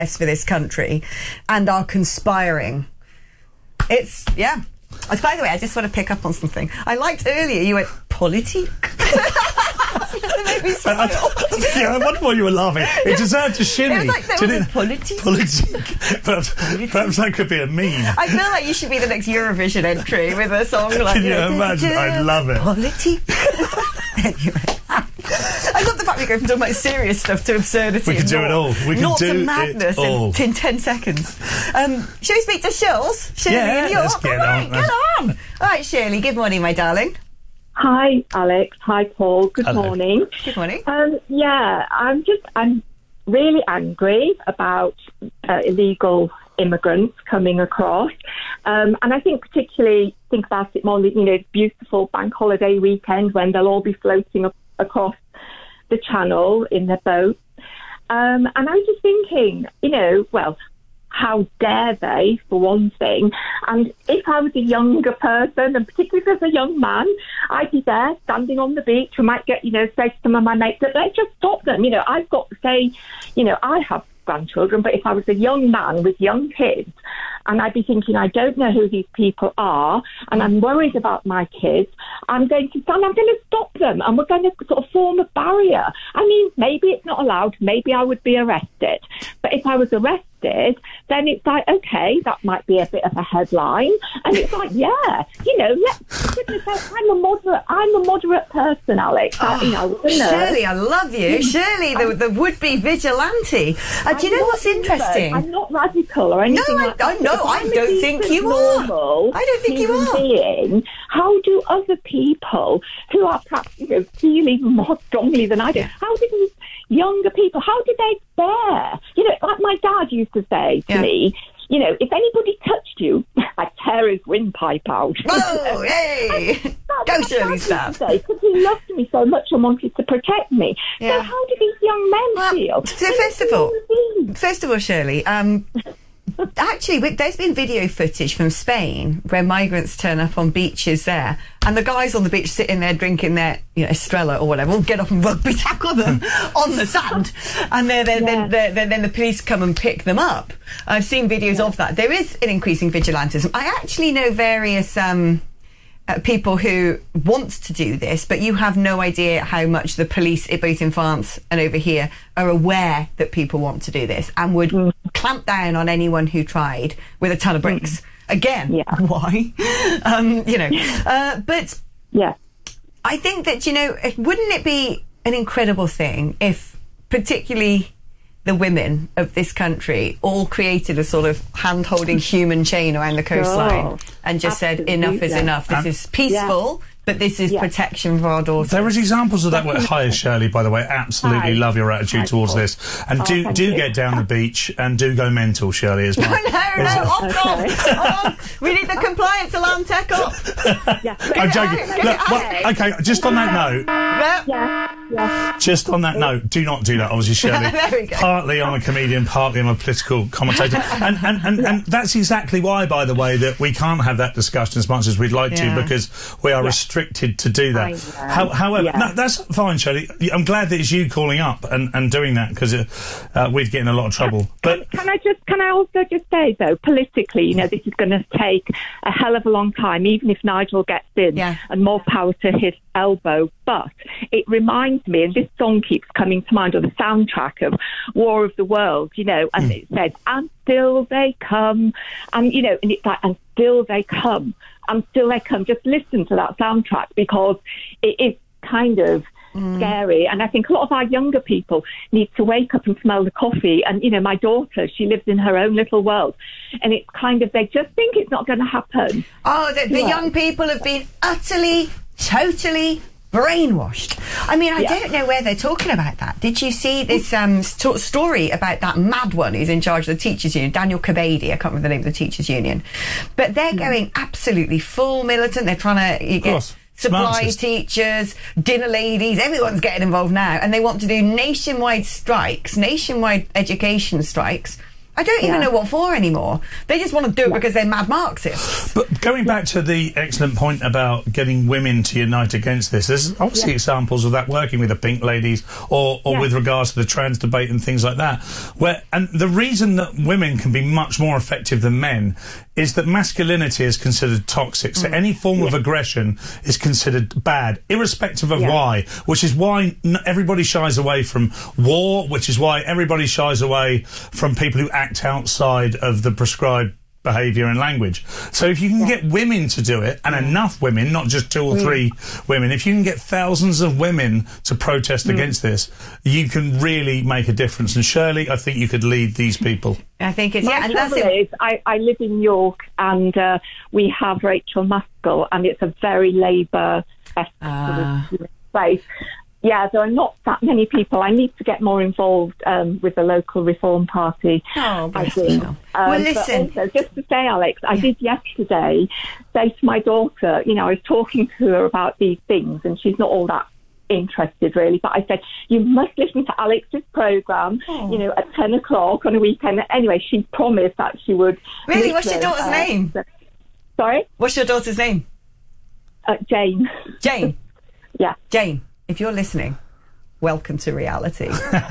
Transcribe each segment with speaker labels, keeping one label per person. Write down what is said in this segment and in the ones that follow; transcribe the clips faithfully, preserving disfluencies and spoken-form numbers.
Speaker 1: for this country and are conspiring. It's, yeah. Oh, by the way, I just want to pick up on something. I liked earlier you went, politique?
Speaker 2: I, I, yeah, I wonder why you were laughing. It deserved a shimmy.
Speaker 1: It was like, there was a politique.
Speaker 2: Politique. Perhaps, perhaps that could be a meme.
Speaker 1: I feel like you should be the next Eurovision entry with a song like...
Speaker 2: Can you imagine? I'd love it.
Speaker 1: Politique. Anyway. I love the fact we go from talking about serious stuff to absurdity.
Speaker 2: We can do
Speaker 1: not,
Speaker 2: it all. We can
Speaker 1: not
Speaker 2: do
Speaker 1: to madness
Speaker 2: it all.
Speaker 1: In, in ten seconds. Um, shall we speak to Shirls? Shirley
Speaker 2: yeah,
Speaker 1: in York?
Speaker 2: let's get
Speaker 1: all right,
Speaker 2: on.
Speaker 1: get on. All right, Shirley, good morning, my darling.
Speaker 3: Hi, Alex. Hi, Paul. Good
Speaker 2: Hello.
Speaker 3: morning.
Speaker 1: Good morning.
Speaker 3: Um, yeah, I'm just, I'm really angry about uh, illegal immigrants coming across. Um, and I think particularly think about it more, you know, beautiful bank holiday weekend when they'll all be floating up across the channel in their boats. Um, and I was just thinking, you know, well, how dare they, for one thing? And if I was a younger person, and particularly as a young man, I'd be there standing on the beach. I might get, you know, say to some of my mates that let's just stop them. You know, I've got to say, you know, I have grandchildren, but if I was a young man with young kids, and I'd be thinking, I don't know who these people are, and I'm worried about my kids, I'm going to stand, I'm going to stop them, and we're going to sort of form a barrier. I mean, maybe it's not allowed, maybe I would be arrested. But if I was arrested, then it's like, okay, that might be a bit of a headline. And it's like, yeah, you know, let's, goodness sake, I'm a moderate, I'm a moderate person, Alex.
Speaker 1: Oh,
Speaker 3: I, you know, I
Speaker 1: Shirley, I love you. Shirley, the, the would-be vigilante. Uh, do you know what's interesting?
Speaker 3: I'm not radical or anything
Speaker 1: no,
Speaker 3: like that.
Speaker 1: I, no, I don't think you are. I don't think you are.
Speaker 3: Being, how do other people who are perhaps, you know, feeling more strongly than I do, how do these younger people, how do they bear? You know, like my dad used to say to
Speaker 1: yeah.
Speaker 3: me, you know, if anybody touched you, I'd tear his windpipe out.
Speaker 1: Oh, hey! Go, Shirley, Stab.
Speaker 3: Because he loved me so much and wanted to protect me.
Speaker 1: Yeah.
Speaker 3: So how do these young men
Speaker 1: well,
Speaker 3: feel?
Speaker 1: So first of all, first of all, Shirley, um, actually, there's been video footage from Spain where migrants turn up on beaches there, and the guys on the beach sitting there drinking their, you know, Estrella or whatever, will get up and rugby tackle them on the sand, and then then,
Speaker 3: yeah.
Speaker 1: then, then, then the police come and pick them up. I've seen videos yeah. of that. There is an increasing vigilantism. I actually know various um, uh, people who want to do this, but you have no idea how much the police, both in France and over here, are aware that people want to do this and would mm. clamp down on anyone who tried with a ton of bricks. Mm. Again,
Speaker 3: yeah.
Speaker 1: why? um, you know, uh, but
Speaker 3: yeah.
Speaker 1: I think that, you know, wouldn't it be an incredible thing if particularly the women of this country all created a sort of hand-holding human chain around the coastline
Speaker 3: oh,
Speaker 1: and just
Speaker 3: absolutely.
Speaker 1: said, enough is enough. This
Speaker 2: um,
Speaker 1: is peaceful,
Speaker 3: yeah.
Speaker 1: but this is
Speaker 3: yeah.
Speaker 1: protection for our daughters.
Speaker 2: There is examples of that. Hi, Shirley, by the way. Absolutely
Speaker 3: Hi.
Speaker 2: love your attitude
Speaker 3: Hi,
Speaker 2: towards
Speaker 3: Paul.
Speaker 2: this. And
Speaker 3: Oh,
Speaker 2: do do
Speaker 3: you.
Speaker 2: get down the beach and do go mental, Shirley, as well.
Speaker 1: No, no, no, off,
Speaker 3: Okay.
Speaker 1: off, off. We need the compliance alarm tech up.
Speaker 3: Yeah.
Speaker 2: I'm joking.
Speaker 1: out, get
Speaker 2: Look,
Speaker 1: it
Speaker 2: well, okay, just on that note,
Speaker 1: Yeah.
Speaker 3: Yeah. Yeah.
Speaker 2: just on that note, do not do that, obviously, Shirley.
Speaker 1: There we go.
Speaker 2: Partly I'm a comedian, partly I'm a political commentator. and and, and, and that's exactly why, by the way, that we can't have that discussion as much as we'd like
Speaker 1: Yeah.
Speaker 2: to, because we are
Speaker 3: Yeah.
Speaker 2: restricted to do that.
Speaker 3: I know.
Speaker 2: How, however,
Speaker 3: Yeah.
Speaker 2: no, that's fine, Shirley. I'm glad that it's you calling up and, and doing that, because uh, we'd get in a lot of trouble. But
Speaker 3: Can I just, can I also just say, though, politically, you know, this is going to take a hell of a long time, even if Nigel gets in,
Speaker 1: Yeah.
Speaker 3: and more power to his elbow. But it reminds me, and this song keeps coming to mind, or the soundtrack of War of the Worlds, you know, and it said, and still they come, and, you know, and it's like, and still they come, and still they come. Just listen to that soundtrack, because it is kind of Mm. scary. And I think a lot of our younger people need to wake up and smell the coffee. And, you know, my daughter, she lives in her own little world, and it's kind of, they just think it's not going to happen.
Speaker 1: Oh, the, the
Speaker 3: Yeah.
Speaker 1: young people have been utterly, totally brainwashed. I mean, I
Speaker 3: Yeah.
Speaker 1: don't know where they're talking about that. Did you see this um, st story about that mad one who's in charge of the teachers' union, Daniel Kabady? I can't remember the name of the teachers' union. But they're going absolutely full militant. They're trying to you get
Speaker 2: course.
Speaker 1: supply
Speaker 2: Smartest.
Speaker 1: teachers, dinner ladies, everyone's getting involved now. And they want to do nationwide strikes, nationwide education strikes. I don't even
Speaker 3: Yeah.
Speaker 1: know what for anymore. They just want to do it because they're mad Marxists.
Speaker 2: But going back to the excellent point about getting women to unite against this, there's obviously
Speaker 3: Yeah.
Speaker 2: examples of that working with the Pink Ladies or, or
Speaker 3: Yeah.
Speaker 2: with regards to the trans debate and things like that. Where and the reason that women can be much more effective than men is that masculinity is considered toxic. So any form of aggression is considered bad, irrespective of
Speaker 3: Yeah.
Speaker 2: why, which is why n- everybody shies away from war, which is why everybody shies away from people who act outside of the prescribed behaviour and language. So if you can get women to do it, and enough women, not just two or three women, if you can get thousands of women to protest against this, you can really make a difference. And Shirley, I think you could lead these people.
Speaker 1: I think it's,
Speaker 3: My
Speaker 1: yeah, and that's
Speaker 3: trouble
Speaker 1: it.
Speaker 3: is, I, I live in York, and uh, we have Rachel Maskell, and it's a very Labour
Speaker 1: Ah.
Speaker 3: sort of place. Yeah, there are not that many people. I need to get more involved um, with the local Reform Party.
Speaker 1: Oh,
Speaker 3: I
Speaker 1: bless
Speaker 3: think.
Speaker 1: you.
Speaker 3: Um,
Speaker 1: Well, listen.
Speaker 3: But also, just to say, Alex, I did yesterday say to my daughter, you know, I was talking to her about these things, and she's not all that interested really, but I said, you must listen to Alex's programme,
Speaker 1: Oh.
Speaker 3: you know, at ten o'clock on a weekend. Anyway, she promised that she would.
Speaker 1: Really? What's your
Speaker 3: listen.
Speaker 1: daughter's
Speaker 3: Uh,
Speaker 1: name?
Speaker 3: so- Sorry?
Speaker 1: What's your daughter's name?
Speaker 3: Uh, Jane.
Speaker 1: Jane.
Speaker 3: Yeah.
Speaker 1: Jane, if you're listening, welcome to reality.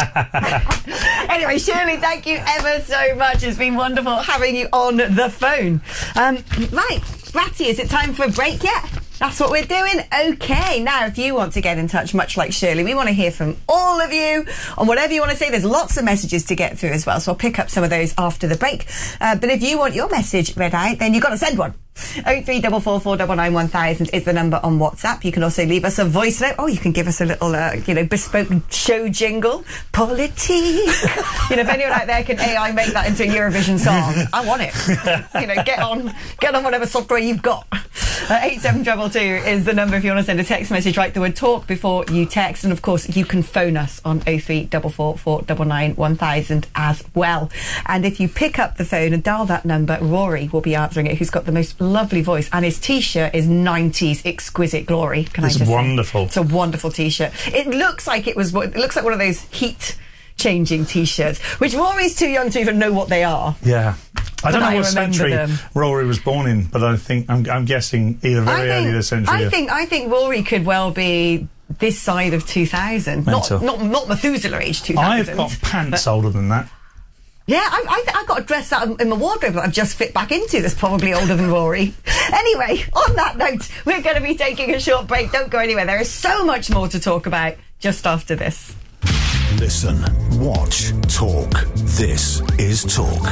Speaker 1: Anyway, Shirley, thank you ever so much. It's been wonderful having you on the phone. Um, right, Ratty, is it time for a break yet? That's what we're doing. Okay, now if you want to get in touch, much like Shirley, we want to hear from all of you on whatever you want to say. There's lots of messages to get through as well, so I'll pick up some of those after the break. Uh, but if you want your message read out, then you've got to send one. oh three four four four nine nine one thousand is the number on WhatsApp. You can also leave us a voice note. Oh, you can give us a little, uh, you know, bespoke show jingle. Politique. You know, if anyone out there can A I make that into a Eurovision song, I want it. You know, get on, get on whatever software you've got. Uh, eight seven two two is the number if you want to send a text message. Write the word talk before you text, and of course you can phone us on oh three four four four nine nine one thousand as well. And if you pick up the phone and dial that number, Rory will be answering it, who's got the most lovely voice, and his t-shirt is nineties exquisite glory. Can
Speaker 2: It's
Speaker 1: I just
Speaker 2: wonderful.
Speaker 1: say? It's a wonderful t-shirt. It looks like it was. It looks like one of those heat changing t-shirts, which Rory's too young to even know what they are.
Speaker 2: Yeah. I don't
Speaker 1: But
Speaker 2: know
Speaker 1: I
Speaker 2: what
Speaker 1: remember
Speaker 2: century
Speaker 1: them.
Speaker 2: Rory was born in, but I think I'm, I'm guessing either very
Speaker 1: I
Speaker 2: early
Speaker 1: think,
Speaker 2: this century.
Speaker 1: I
Speaker 2: or-
Speaker 1: think I think Rory could well be this side of two thousand, not
Speaker 2: Mental.
Speaker 1: not not Methuselah age two
Speaker 2: I've
Speaker 1: thousand.
Speaker 2: got pants older than that.
Speaker 1: Yeah, I, I, I've got a dress out in my wardrobe that I've just fit back into that's probably older than Rory. Anyway, on that note, we're going to be taking a short break. Don't go anywhere. There is so much more to talk about just after this.
Speaker 4: Listen, watch, talk. This is Talk.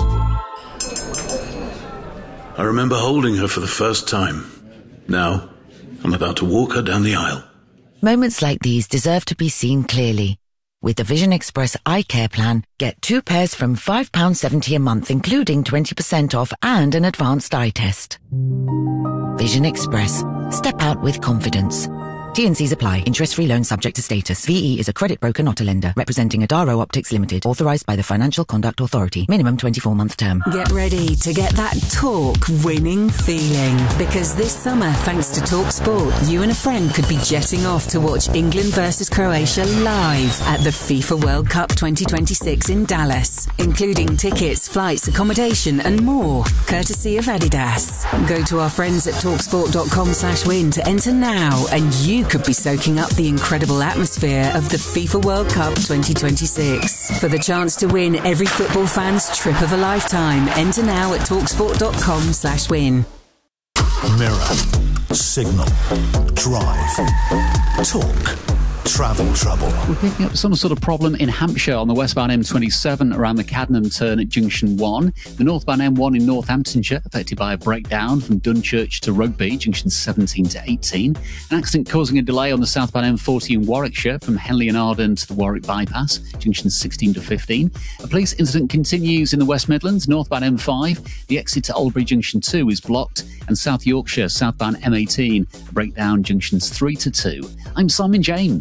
Speaker 5: I remember holding her for the first time. Now, I'm about to walk her down the aisle.
Speaker 6: Moments like these deserve to be seen clearly. With the Vision Express Eye Care Plan, get two pairs from five pounds seventy a month, including twenty percent off and an advanced eye test. Vision Express. Step out with confidence. T and Cs apply. Interest-free loan subject to status. V E is a credit broker, not a lender. Representing Adaro Optics Limited. Authorised by the Financial Conduct Authority. Minimum twenty-four month term.
Speaker 7: Get ready to get that Talk winning feeling. Because this summer, thanks to Talk Sport, you and a friend could be jetting off to watch England versus Croatia live at the FIFA World Cup twenty twenty-six in Dallas, including tickets, flights, accommodation and more, courtesy of Adidas. Go to our friends at talksport.com slash win to enter now, and you could be soaking up the incredible atmosphere of the FIFA World Cup twenty twenty-six. For the chance to win every football fan's trip of a lifetime, enter now at talksport.com slash win.
Speaker 4: Mirror, signal, drive, talk, travel trouble.
Speaker 8: We're picking up some sort of problem in Hampshire on the westbound M twenty-seven around the Cadnam turn at Junction one. The northbound M one in Northamptonshire affected by a breakdown from Dunchurch to Rugby, Junctions seventeen to eighteen. An accident causing a delay on the southbound M forty in Warwickshire from Henley and Arden to the Warwick bypass, Junctions sixteen to fifteen. A police incident continues in the West Midlands, northbound M five. The exit to Albury Junction two is blocked, and South Yorkshire southbound M eighteen, a breakdown Junctions three to two. I'm Simon James.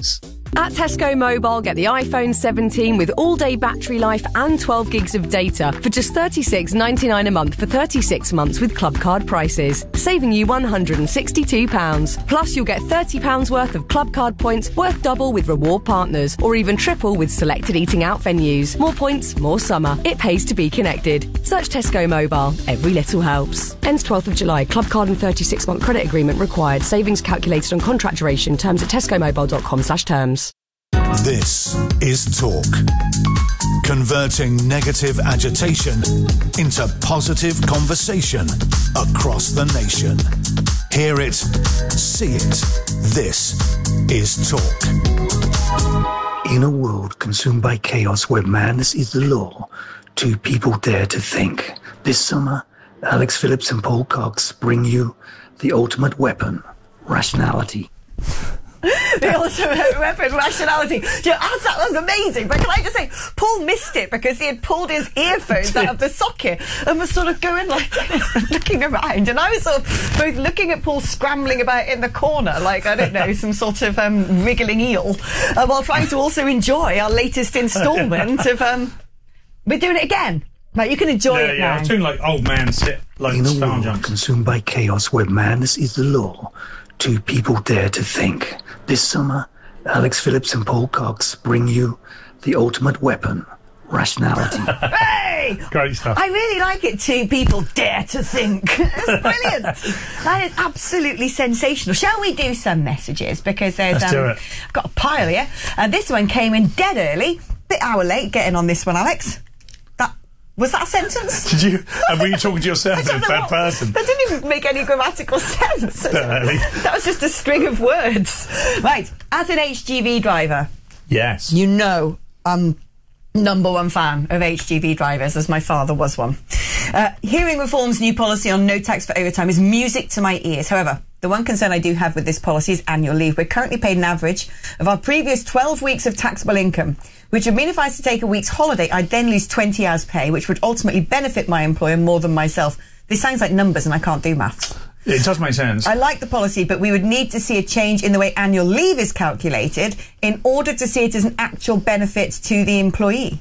Speaker 9: At Tesco Mobile, get the iPhone seventeen with all-day battery life and twelve gigs of data for just thirty-six ninety-nine a month for thirty-six months with club card prices, saving you one hundred sixty-two pounds. Plus, you'll get thirty pounds worth of club card points worth double with reward partners, or even triple with selected eating out venues. More points, more summer. It pays to be connected. Search Tesco Mobile. Every little helps. Ends twelfth of July. Club card and thirty-six month credit agreement required. Savings calculated on contract duration. Terms at tescomobile.com slash terms.
Speaker 4: This is Talk. Converting negative agitation into positive conversation across the nation. Hear it, see it. This is Talk.
Speaker 10: In a world consumed by chaos where madness is the law, two people dare to think. This summer, Alex Phillips and Paul Cox bring you the ultimate weapon, rationality.
Speaker 1: The ultimate weapon, rationality. Yeah, that was amazing. But can I just say, Paul missed it because he had pulled his earphones out of the socket and was sort of going like this and looking around. And I was sort of both looking at Paul scrambling about in the corner, like, I don't know, some sort of um, wriggling eel, uh, while trying to also enjoy our latest instalment of... Um, we're doing it again. Like, you can enjoy
Speaker 2: yeah,
Speaker 1: it
Speaker 2: yeah.
Speaker 1: now.
Speaker 2: I was doing like old man sit, like
Speaker 10: In a
Speaker 2: star
Speaker 10: world
Speaker 2: jump.
Speaker 10: consumed by chaos where madness is the law, two people dare to think. This summer, Alex Phillips and Paul Cox bring you the ultimate weapon, rationality.
Speaker 1: Hey!
Speaker 2: Great stuff.
Speaker 1: I really like it. Two people dare to think. It's brilliant. That is absolutely sensational. Shall we do some messages? Because there's
Speaker 2: Let's
Speaker 1: um,
Speaker 2: do it.
Speaker 1: I've got a pile here. And this one came in dead early. Bit hour late getting on this one, Alex. That was that a sentence?
Speaker 2: Did you? And were you talking to yourself in third
Speaker 1: what,
Speaker 2: person?
Speaker 1: That didn't even make any grammatical sense.
Speaker 2: Early.
Speaker 1: That was just a string of words. Right. As an H G V driver,
Speaker 2: Yes.
Speaker 1: you know I'm number one fan of H G V drivers, as my father was one. Uh, hearing Reform's new policy on no tax for overtime is music to my ears. However, the one concern I do have with this policy is annual leave. We're currently paid an average of our previous twelve weeks of taxable income, which would mean if I was to take a week's holiday, I'd then lose twenty hours pay, which would ultimately benefit my employer more than myself. This sounds like numbers and I can't do maths.
Speaker 2: It does make sense.
Speaker 1: I like the policy, but we would need to see a change in the way annual leave is calculated in order to see it as an actual benefit to the employee.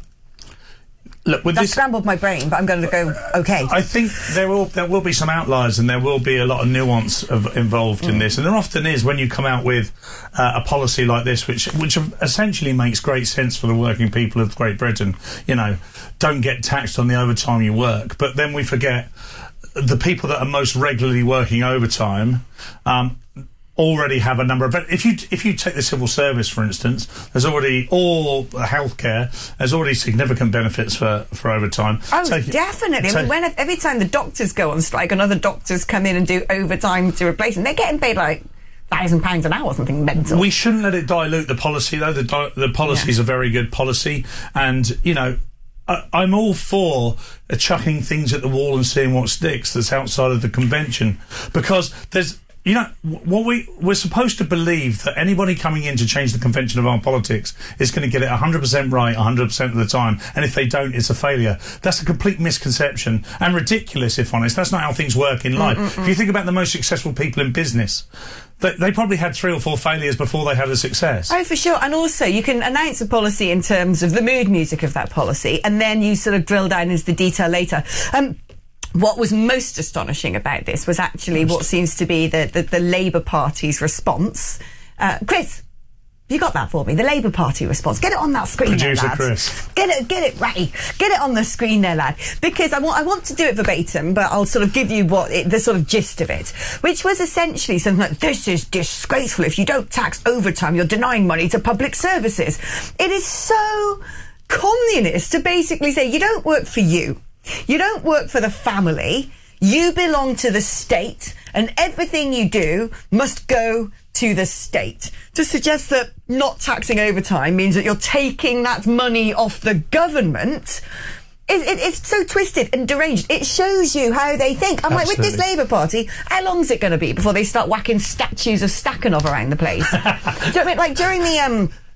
Speaker 2: Look, with
Speaker 1: That
Speaker 2: this,
Speaker 1: scrambled my brain, but I'm going to go, okay.
Speaker 2: I think there will there will be some outliers and there will be a lot of nuance of, involved mm. in this, and there often is when you come out with uh, a policy like this, which which essentially makes great sense for the working people of Great Britain. You know, don't get taxed on the overtime you work, but then we forget the people that are most regularly working overtime. Um, already have a number of, but if you if you take the civil service, for instance, there's already, or healthcare, there's already significant benefits for for overtime.
Speaker 1: Oh,
Speaker 2: take
Speaker 1: definitely.
Speaker 2: It,
Speaker 1: I mean, when, every time the doctors go on strike and other doctors come in and do overtime to replace them, they're getting paid like thousand pounds an hour or something mental.
Speaker 2: We shouldn't let it dilute the policy, though. The di- the policy is yeah. a very good policy, and you know. I'm all for uh, chucking things at the wall and seeing what sticks that's outside of the convention, because there's, you know, what we, we're supposed to believe that anybody coming in to change the convention of our politics is going to get it one hundred percent right one hundred percent of the time, and if they don't, it's a failure. That's a complete misconception, and ridiculous, if honest. That's not how things work in life. Mm-mm-mm. If you think about the most successful people in business, They, they probably had three or four failures before they had a success.
Speaker 1: Oh, for sure. And also, you can announce a policy in terms of the mood music of that policy, and then you sort of drill down into the detail later. Um, what was most astonishing about this was actually most. what seems to be the, the, the Labour Party's response. Uh, Chris, you got that for me? The Labour Party response. Get it on that screen,
Speaker 2: Producer
Speaker 1: there, lad.
Speaker 2: Chris.
Speaker 1: Get it, get it right. Get it on the screen there, lad. Because I want, I want to do it verbatim, but I'll sort of give you what it, the sort of gist of it, which was essentially something like, "This is disgraceful. If you don't tax overtime, you're denying money to public services." It is so communist to basically say you don't work for you, you don't work for the family, you belong to the state, and everything you do must go to the state. To suggest that not taxing overtime means that you're taking that money off the government, it, it, it's so twisted and deranged. It shows you how they think. I'm Absolutely. like, with this Labour Party, how long's it going to be before they start whacking statues of Stakhanov around the place? Do you know what I mean? Like, during the... um.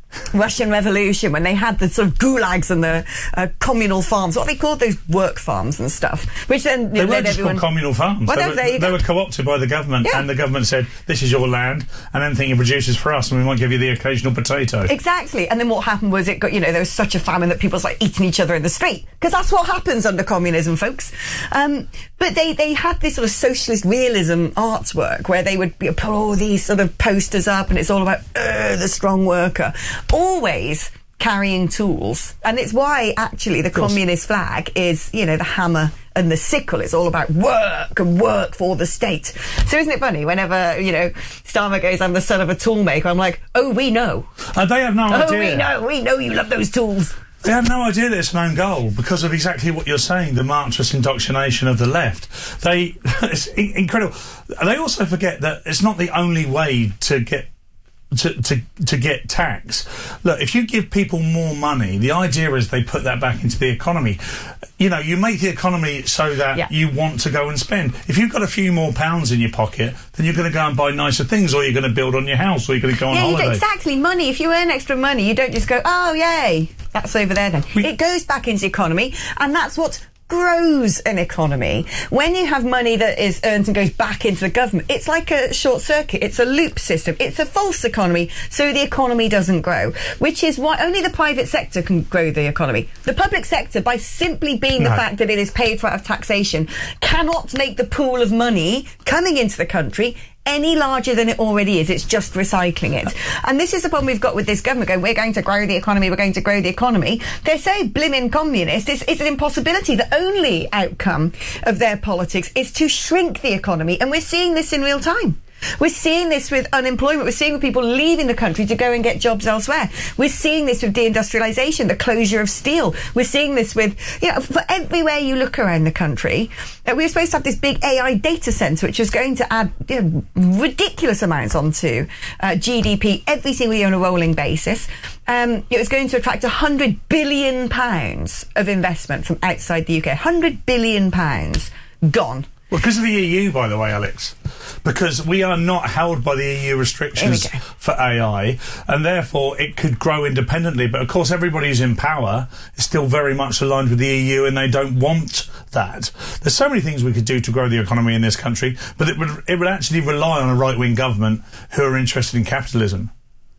Speaker 1: Russian Revolution, when they had the sort of gulags and the uh, communal farms, what they called those work farms and stuff, which then
Speaker 2: they
Speaker 1: led
Speaker 2: weren't just
Speaker 1: everyone...
Speaker 2: called communal farms.
Speaker 1: Well,
Speaker 2: they,
Speaker 1: no,
Speaker 2: were,
Speaker 1: there you
Speaker 2: they
Speaker 1: go.
Speaker 2: were co-opted by the government,
Speaker 1: Yeah.
Speaker 2: and the government said, this is your land, and anything you produce is for us, and we might give you the occasional potato.
Speaker 1: Exactly. And then what happened was it got, you know, there was such a famine that people was like eating each other in the street, because that's what happens under communism, folks. Um, but they, they had this sort of socialist realism artwork where they would be, put all these sort of posters up, and it's all about uh, the strong worker, always carrying tools. And it's why actually the communist flag is, you know, the hammer and the sickle. It's all about work and work for the state. So isn't it funny, whenever, you know, Starmer goes, I'm the son of a tool maker, I'm like, oh, we know.
Speaker 2: Uh, they have no
Speaker 1: oh,
Speaker 2: idea.
Speaker 1: we know, we know you love those tools.
Speaker 2: They have no idea that it's an own goal because of exactly what you're saying, the Marxist indoctrination of the left. They, it's in- incredible. They also forget that it's not the only way to get To, to to get tax. Look, if you give people more money, the idea is they put that back into the economy. You know, you make the economy so that
Speaker 1: Yeah.
Speaker 2: you want to go and spend. If you've got a few more pounds in your pocket, then you're going to go and buy nicer things, or you're going to build on your house, or you're going to go on
Speaker 1: Yeah, you
Speaker 2: holiday.
Speaker 1: do, exactly. Money, if you earn extra money, you don't just go, oh, yay, that's over there then.
Speaker 2: We-
Speaker 1: it goes back into the economy, and that's what grows an economy. When you have money that is earned and goes back into the government, it's like a short circuit. It's a loop system. It's a false economy, so the economy doesn't grow, which is why only the private sector can grow the economy. The public sector, by simply being
Speaker 2: No.
Speaker 1: the fact that it is paid for out of taxation, cannot make the pool of money coming into the country any larger than it already is. It's just recycling it. And this is the problem we've got with this government going, we're going to grow the economy, we're going to grow the economy. They're so blimmin' communist, it's, it's an impossibility. The only outcome of their politics is to shrink the economy, and we're seeing this in real time. We're seeing this with unemployment. We're seeing with people leaving the country to go and get jobs elsewhere. We're seeing this with deindustrialisation, the closure of steel. We're seeing this with, you know, for everywhere you look around the country. Uh, we were supposed to have this big A I data centre which was going to add, you know, ridiculous amounts onto uh, G D P every single year on a rolling basis. Um, it was going to attract one hundred billion pounds of investment from outside the U K. one hundred billion pounds gone.
Speaker 2: Well, because of the E U, by the way, Alex. Because we are not held by the E U restrictions
Speaker 1: Here we go.
Speaker 2: for A I, and therefore it could grow independently. But of course, everybody who's in power is still very much aligned with the E U, and they don't want that. There's so many things we could do to grow the economy in this country, but it would it would actually rely on a right-wing government who are interested in capitalism.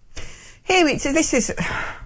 Speaker 1: Here we, so this is...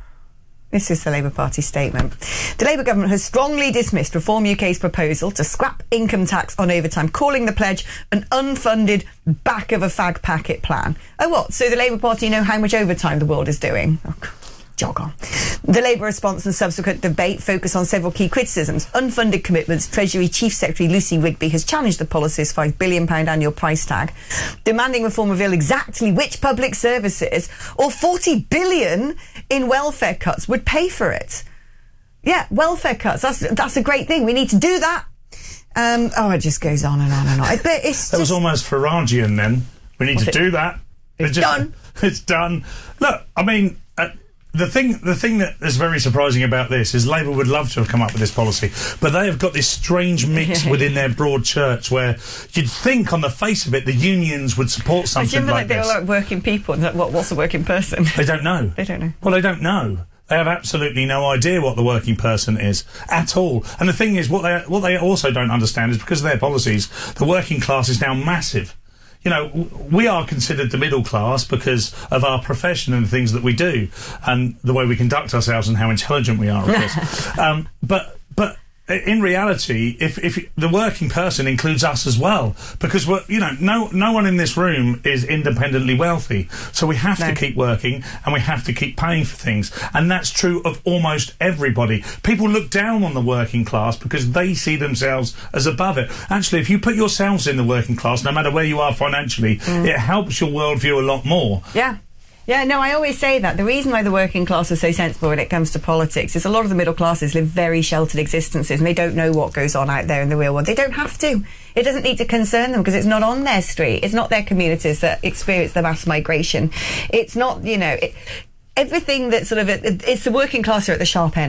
Speaker 1: This is the Labour Party statement. The Labour government has strongly dismissed Reform U K's proposal to scrap income tax on overtime, calling the pledge an unfunded back of a fag packet plan. Oh, what? So the Labour Party know how much overtime the world is doing? Oh, jog on. The Labour response and subsequent debate focus on several key criticisms. Unfunded commitments. Treasury Chief Secretary Lucy Rigby has challenged the policy's five billion pounds annual price tag, demanding reform reveal exactly which public services or forty billion pounds in welfare cuts would pay for it. Yeah, welfare cuts. That's that's a great thing. We need to do that. Um, oh, it just goes on and on and on. But it's
Speaker 2: That was
Speaker 1: just-
Speaker 2: almost Faragian then. We need
Speaker 1: Was
Speaker 2: to
Speaker 1: it?
Speaker 2: do that.
Speaker 1: It's
Speaker 2: just-
Speaker 1: done.
Speaker 2: It's done. Look, I mean, uh, the thing the thing that is very surprising about this is Labour would love to have come up with this policy, but they have got this strange mix within their broad church where you'd think on the face of it the unions would support
Speaker 1: I
Speaker 2: something
Speaker 1: feel like
Speaker 2: like
Speaker 1: they're
Speaker 2: this.
Speaker 1: like working people. And what, what's a working person?
Speaker 2: They don't know.
Speaker 1: They don't know.
Speaker 2: Well, they don't know. They have absolutely no idea what the working person is at all. And the thing is, what they what they also don't understand is because of their policies, the working class is now massive. You know, w- we are considered the middle class because of our profession and the things that we do, and the way we conduct ourselves and how intelligent we are, of course. um, but but. In reality, if if the working person includes us as well, because we're, you know, no no one in this room is independently wealthy, so we have
Speaker 1: No.
Speaker 2: to keep working and we have to keep paying for things, and that's true of almost everybody. People look down on the working class because they see themselves as above it. Actually, if you put yourselves in the working class, no matter where you are financially,
Speaker 1: Mm.
Speaker 2: it helps your worldview a lot more.
Speaker 1: Yeah. Yeah, no, I always say that. The reason why the working class are so sensible when it comes to politics is a lot of the middle classes live very sheltered existences and they don't know what goes on out there in the real world. They don't have to. It doesn't need to concern them because it's not on their street. It's not their communities that experience the mass migration. It's not, you know, it, everything that sort of, it, it's the working class who are at the sharp end.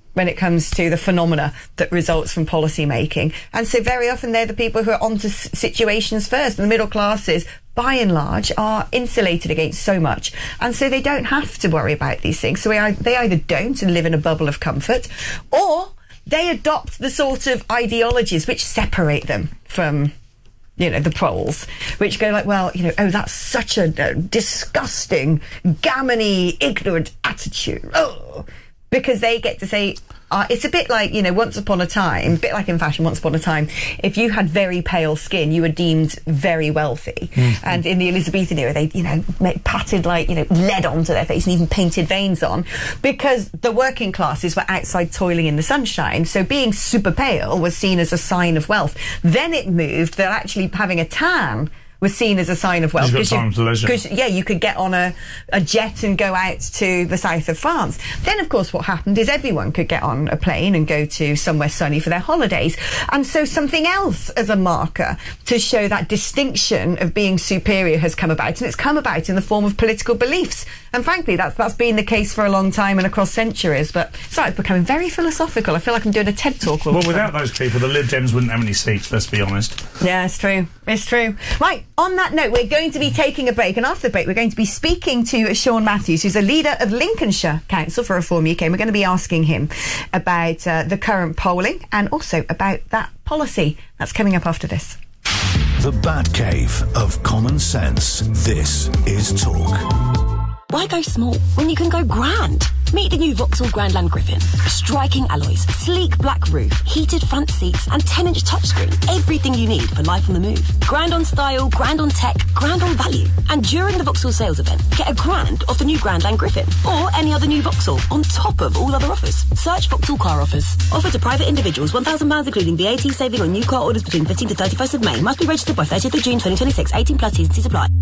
Speaker 1: when it comes to the phenomena that results from policy making. And so very often they're the people who are onto s- situations first. And the middle classes, by and large, are insulated against so much. And so they don't have to worry about these things. So we, they either don't and live in a bubble of comfort, or they adopt the sort of ideologies which separate them from, you know, the proles, which go like, well, you know, oh, that's such a uh, disgusting, gammony, ignorant attitude. Oh, because they get to say, uh, it's a bit like, you know, once upon a time, a bit like in fashion, once upon a time, if you had very pale skin, you were deemed very wealthy. Mm-hmm. And in the Elizabethan era, they, you know, made, patted like, you know, lead onto their face and even painted veins on, because the working classes were outside toiling in the sunshine. So being super pale was seen as a sign of wealth. Then it moved that actually having a tan was seen as a sign of wealth. Because, yeah, you could get on a, a jet and go out to the south of France. Then, of course, what happened is everyone could get on a plane and go to somewhere sunny for their holidays. And so something else as a marker to show that distinction of being superior has come about. And it's come about in the form of political beliefs. And frankly, that's that's been the case for a long time and across centuries. But sorry, it's becoming very philosophical. I feel like I'm doing a TED talk.
Speaker 2: Well, without those people, the Lib Dems wouldn't have any seats, let's be honest.
Speaker 1: Yeah, it's true. It's true. Right, on that note, we're going to be taking a break. And after the break, we're going to be speaking to Sean Matthews, who's a leader of Lincolnshire Council for Reform U K. And we're going to be asking him about uh, the current polling and also about that policy. That's coming up after this.
Speaker 4: The Batcave of common sense. This is Talk.
Speaker 11: Why go small when you can go grand? Meet the new Vauxhall Grandland Griffin. Striking alloys, sleek black roof, heated front seats and ten inch touchscreen. Everything you need for life on the move. Grand on style, grand on tech, grand on value. And during the Vauxhall sales event, get a grand off the new Grandland Griffin or any other new Vauxhall on top of all other offers. Search Vauxhall car offers. Offer to private individuals, one thousand pounds including V A T saving on new car orders between fifteenth to thirty-first of May. Must be registered by thirtieth of June twenty twenty-six. eighteen plus T's and C's apply.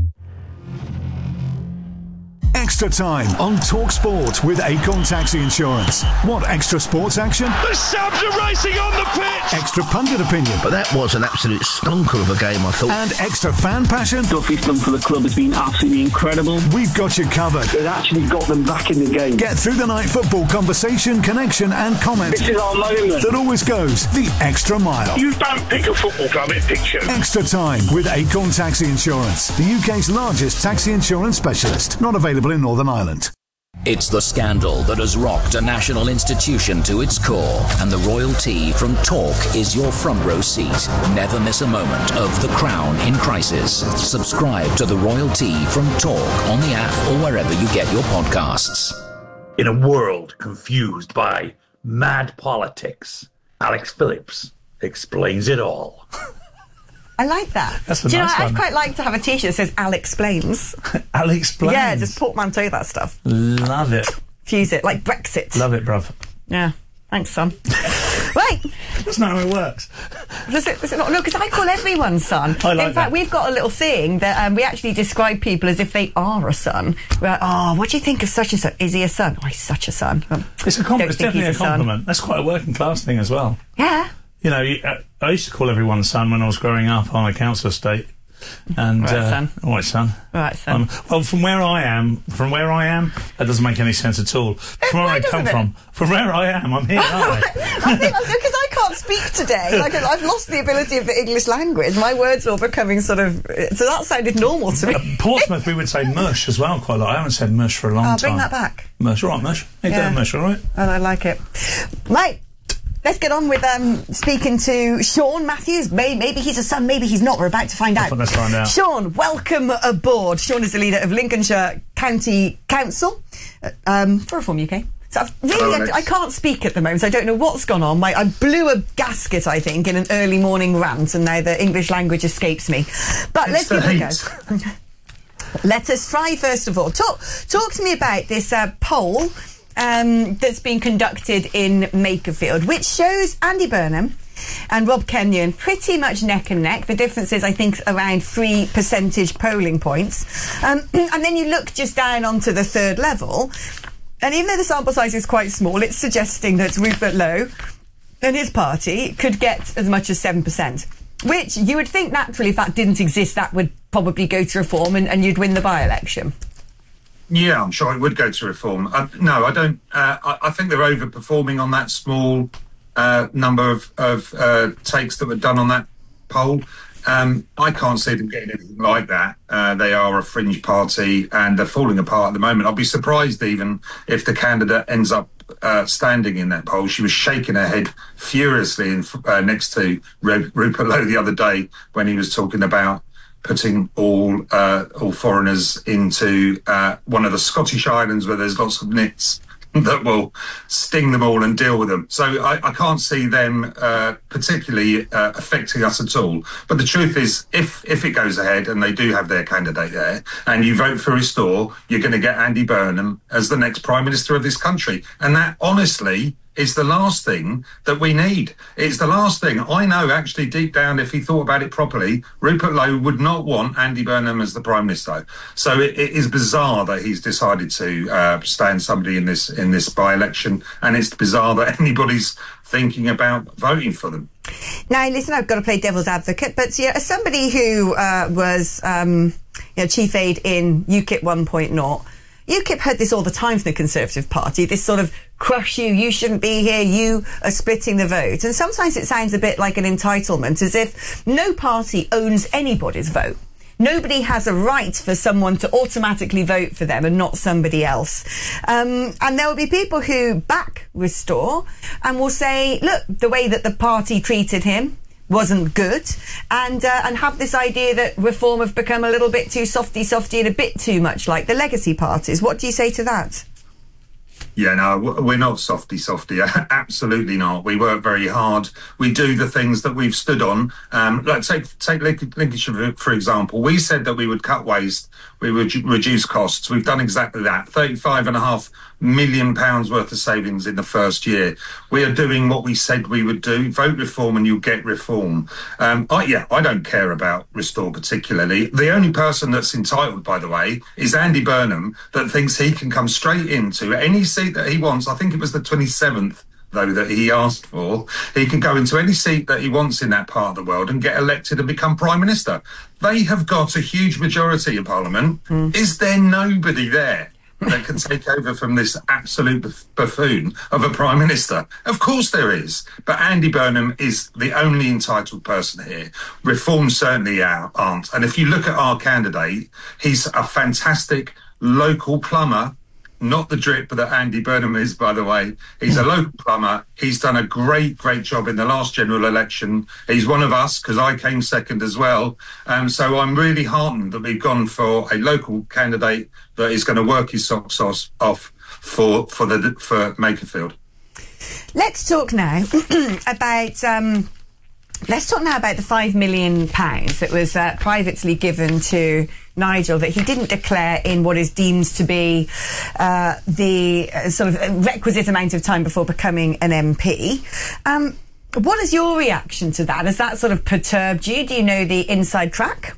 Speaker 4: Extra time on Talk Sport with Acorn Taxi Insurance. Want extra sports action?
Speaker 12: The Sabs are racing on the pitch!
Speaker 4: Extra pundit opinion.
Speaker 13: But that was an absolute stonker of a game, I thought.
Speaker 4: And extra fan passion?
Speaker 14: Duffy's done for the club has been absolutely incredible.
Speaker 4: We've got you covered.
Speaker 14: It actually got them back in the game.
Speaker 4: Get through the night football conversation, connection and comment.
Speaker 14: This is our moment.
Speaker 4: That always goes the extra mile.
Speaker 12: You don't pick a football club, it picks you.
Speaker 4: Extra time with Acorn Taxi Insurance, the U K's largest taxi insurance specialist. Not available in Northern Ireland.
Speaker 15: It's the scandal that has rocked a national institution to its core, and the Royal Tea from Talk is your front row seat. Never miss a moment of The Crown in crisis. Subscribe to the Royal Tea from Talk on the app or wherever you get your podcasts.
Speaker 16: In a world confused by mad politics, Alex Phillips explains it all.
Speaker 1: I like that.
Speaker 2: That's a
Speaker 1: Do you
Speaker 2: nice
Speaker 1: know,
Speaker 2: one.
Speaker 1: I'd quite like to have a T-shirt that says Al Explains.
Speaker 2: Al Explains?
Speaker 1: Yeah, just portmanteau that stuff.
Speaker 2: Love it.
Speaker 1: Fuse it, like Brexit.
Speaker 2: Love it, bruv.
Speaker 1: Yeah. Thanks, son. Right.
Speaker 2: That's not how it works.
Speaker 1: Does it, does it not? No, because I call everyone son.
Speaker 2: I like
Speaker 1: In fact,
Speaker 2: that.
Speaker 1: we've got a little thing that um, we actually describe people as if they are a son. We're like, oh, what do you think of such and such? Is he a son? Oh, he's such a son. Um,
Speaker 2: It's a com-
Speaker 1: don't
Speaker 2: It's
Speaker 1: think
Speaker 2: definitely a
Speaker 1: he's a son.
Speaker 2: compliment. That's quite a working class thing as well.
Speaker 1: Yeah.
Speaker 2: You know, you- uh, I used to call everyone son when I was growing up on a council estate. And,
Speaker 1: Right,
Speaker 2: uh,
Speaker 1: son.
Speaker 2: All right, son.
Speaker 1: Right, son.
Speaker 2: Um, well, from where I am, from where I am, that doesn't make any sense at all. From where I come
Speaker 1: doesn't it?
Speaker 2: from, from where I am, I'm here, aren't I?
Speaker 1: I think because I can't speak today. Like I've lost the ability of the English language. My words are all becoming sort of. So that sounded normal to me.
Speaker 2: Uh, Portsmouth, we would say mush as well quite a lot. I haven't said mush for a long
Speaker 1: Oh,
Speaker 2: time.
Speaker 1: bring that back.
Speaker 2: Mush, all right, mush. Hey,
Speaker 1: Yeah.
Speaker 2: yeah. mush, all right?
Speaker 1: And I like it. Right. Let's get on with um, speaking to Sean Matthews. May- maybe he's a son, maybe he's not. We're about to find out.
Speaker 2: Let's find out.
Speaker 1: Sean, welcome aboard. Sean is the leader of Lincolnshire County Council uh, um, for Reform U K. So I've really,
Speaker 17: Hello,
Speaker 1: I,
Speaker 17: Alex.
Speaker 1: I can't speak at the moment. So I don't know what's gone on. My, I blew a gasket, I think, in an early morning rant, and now the English language escapes me. But
Speaker 17: It's
Speaker 1: let's give
Speaker 17: the
Speaker 1: it a go. Let us try first of all. Talk, talk to me about this uh, poll um, that's been conducted in Makerfield, which shows Andy Burnham and Rob Kenyon pretty much neck and neck. The difference is, I think, around three percentage polling points. Um, and then you look just down onto the third level, and even though the sample size is quite small, it's suggesting that Rupert Lowe and his party could get as much as seven percent. Which you would think naturally, if that didn't exist, that would probably go to Reform and, and you'd win the by-election.
Speaker 17: Yeah, I'm sure it would go to reform. Uh, no, I don't. Uh, I, I think they're overperforming on that small uh, number of, of uh, takes that were done on that poll. Um, I can't see them getting anything like that. Uh, they are a fringe party and they're falling apart at the moment. I'll be surprised even if the candidate ends up uh, standing in that poll. She was shaking her head furiously in, uh, next to Rupert Lowe the other day when he was talking about putting all uh, all foreigners into uh, one of the Scottish islands where there's lots of nits that will sting them all and deal with them. So I, I can't see them uh, particularly uh, affecting us at all. But the truth is, if if it goes ahead and they do have their candidate there and you vote for Restore, you're going to get Andy Burnham as the next Prime Minister of this country. And that, honestly, is the last thing that we need. It's the last thing. I know, actually, deep down, if he thought about it properly, Rupert Lowe would not want Andy Burnham as the Prime Minister. So it, it is bizarre that he's decided to uh, stand somebody in this in this by-election, and it's bizarre that anybody's thinking about voting for them.
Speaker 1: Now, listen, I've got to play devil's advocate, but you know, as somebody who uh, was um, you know, chief aide in UKIP one point oh, UKIP heard this all the time from the Conservative Party, this sort of crush you, you shouldn't be here, you are splitting the vote. And sometimes it sounds a bit like an entitlement, as if no party owns anybody's vote. Nobody has a right for someone to automatically vote for them and not somebody else. Um, and there will be people who back Restore and will say, look, the way that the party treated him wasn't good, and uh, and have this idea that Reform have become a little bit too softy-softy and a bit too much like the legacy parties. What do you say to that?
Speaker 17: Yeah, no, we're not softy-softy. Absolutely not. We work very hard. We do the things that we've stood on. Um, like take take Lincolnshire, for example. We said that we would cut waste, we would reduce costs. We've done exactly that. thirty-five and a half million pounds worth of savings in the first year. We are doing what we said we would do. Vote Reform and you'll get reform. Um, I, yeah, I don't care about Restore particularly. The only person that's entitled, by the way, is Andy Burnham, that thinks he can come straight into any seat that he wants. I think it was the twenty-seventh, though, that he asked for. He can go into any seat that he wants in that part of the world and get elected and become Prime Minister. They have got a huge majority in Parliament. Mm. Is there nobody there that can take over from this absolute buffoon of a Prime Minister? Of course there is. But Andy Burnham is the only entitled person here. Reform certainly aren't. And if you look at our candidate, he's a fantastic local plumber. Not the drip that Andy Burnham is, by the way. He's a local plumber. He's done a great, great job in the last general election. He's one of us, because I came second as well. Um, so I'm really heartened that we've gone for a local candidate that is going to work his socks off for for the for Makerfield.
Speaker 1: Let's talk now about... Um Let's talk now about the five million pounds that was uh, privately given to Nigel that he didn't declare in what is deemed to be uh, the uh, sort of requisite amount of time before becoming an M P. Um, what is your reaction to that? Has that sort of perturbed you? Do you know the inside track?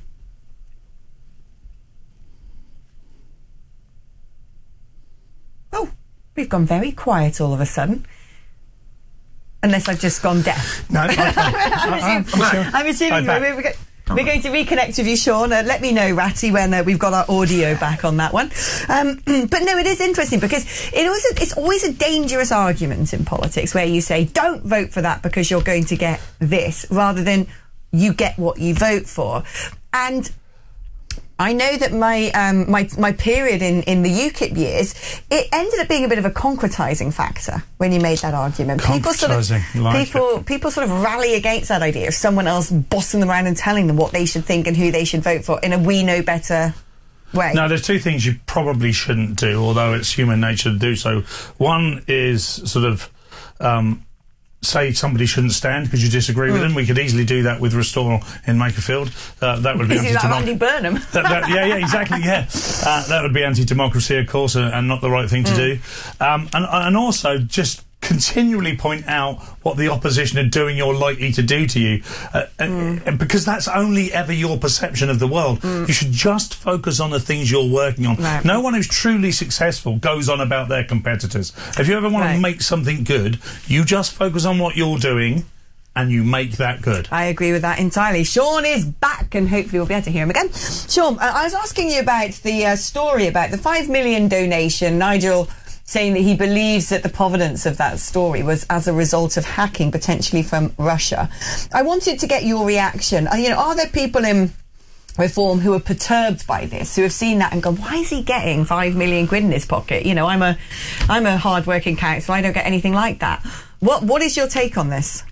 Speaker 1: Oh, we've gone very quiet all of a sudden. Unless I've just gone deaf.
Speaker 2: No, okay.
Speaker 1: I'm assuming, I'm assuming we're, we're, go we're going to reconnect with you, Sean. Uh, let me know, Ratty, when uh, we've got our audio back on that one. Um, but no, it is interesting because it always, it's always a dangerous argument in politics where you say, don't vote for that because you're going to get this, rather than you get what you vote for. And I know that my um, my my period in, in the UKIP years, it ended up being a bit of a concretising factor when you made that argument. People sort of
Speaker 2: like
Speaker 1: people
Speaker 2: it.
Speaker 1: people sort of rally against that idea of someone else bossing them around and telling them what they should think and who they should vote for in a we know better way.
Speaker 2: Now, there's two things you probably shouldn't do, although it's human nature to do so. One is sort of um, say somebody shouldn't stand because you disagree mm. with them. We could easily do that with Restore in Makerfield. Uh, that would be
Speaker 1: Is that Andy Burnham?
Speaker 2: that, that, yeah, yeah, exactly, yeah. Uh, that would be anti-democracy, of course, uh, and not the right thing to mm. do. Um, and, and also just continually point out what the opposition are doing or likely to do to you, uh, mm. and because that's only ever your perception of the world. Mm. You should just focus on the things you're working on.
Speaker 1: Right.
Speaker 2: No one who's truly successful goes on about their competitors. If you ever want right. to make something good, you just focus on what you're doing and you make that good.
Speaker 1: I agree with that entirely. Sean is back back, and hopefully we'll be able to hear him again. Sean, I was asking you about the uh, story about the five million donation. Nigel saying that he believes that the provenance of that story was as a result of hacking, potentially from Russia. I wanted to get your reaction. Uh, you know, are there people in Reform who are perturbed by this, who have seen that and gone, why is he getting five million quid in his pocket? You know, I'm a, I'm a hard-working council. I don't get anything like that. What, what is your take on this?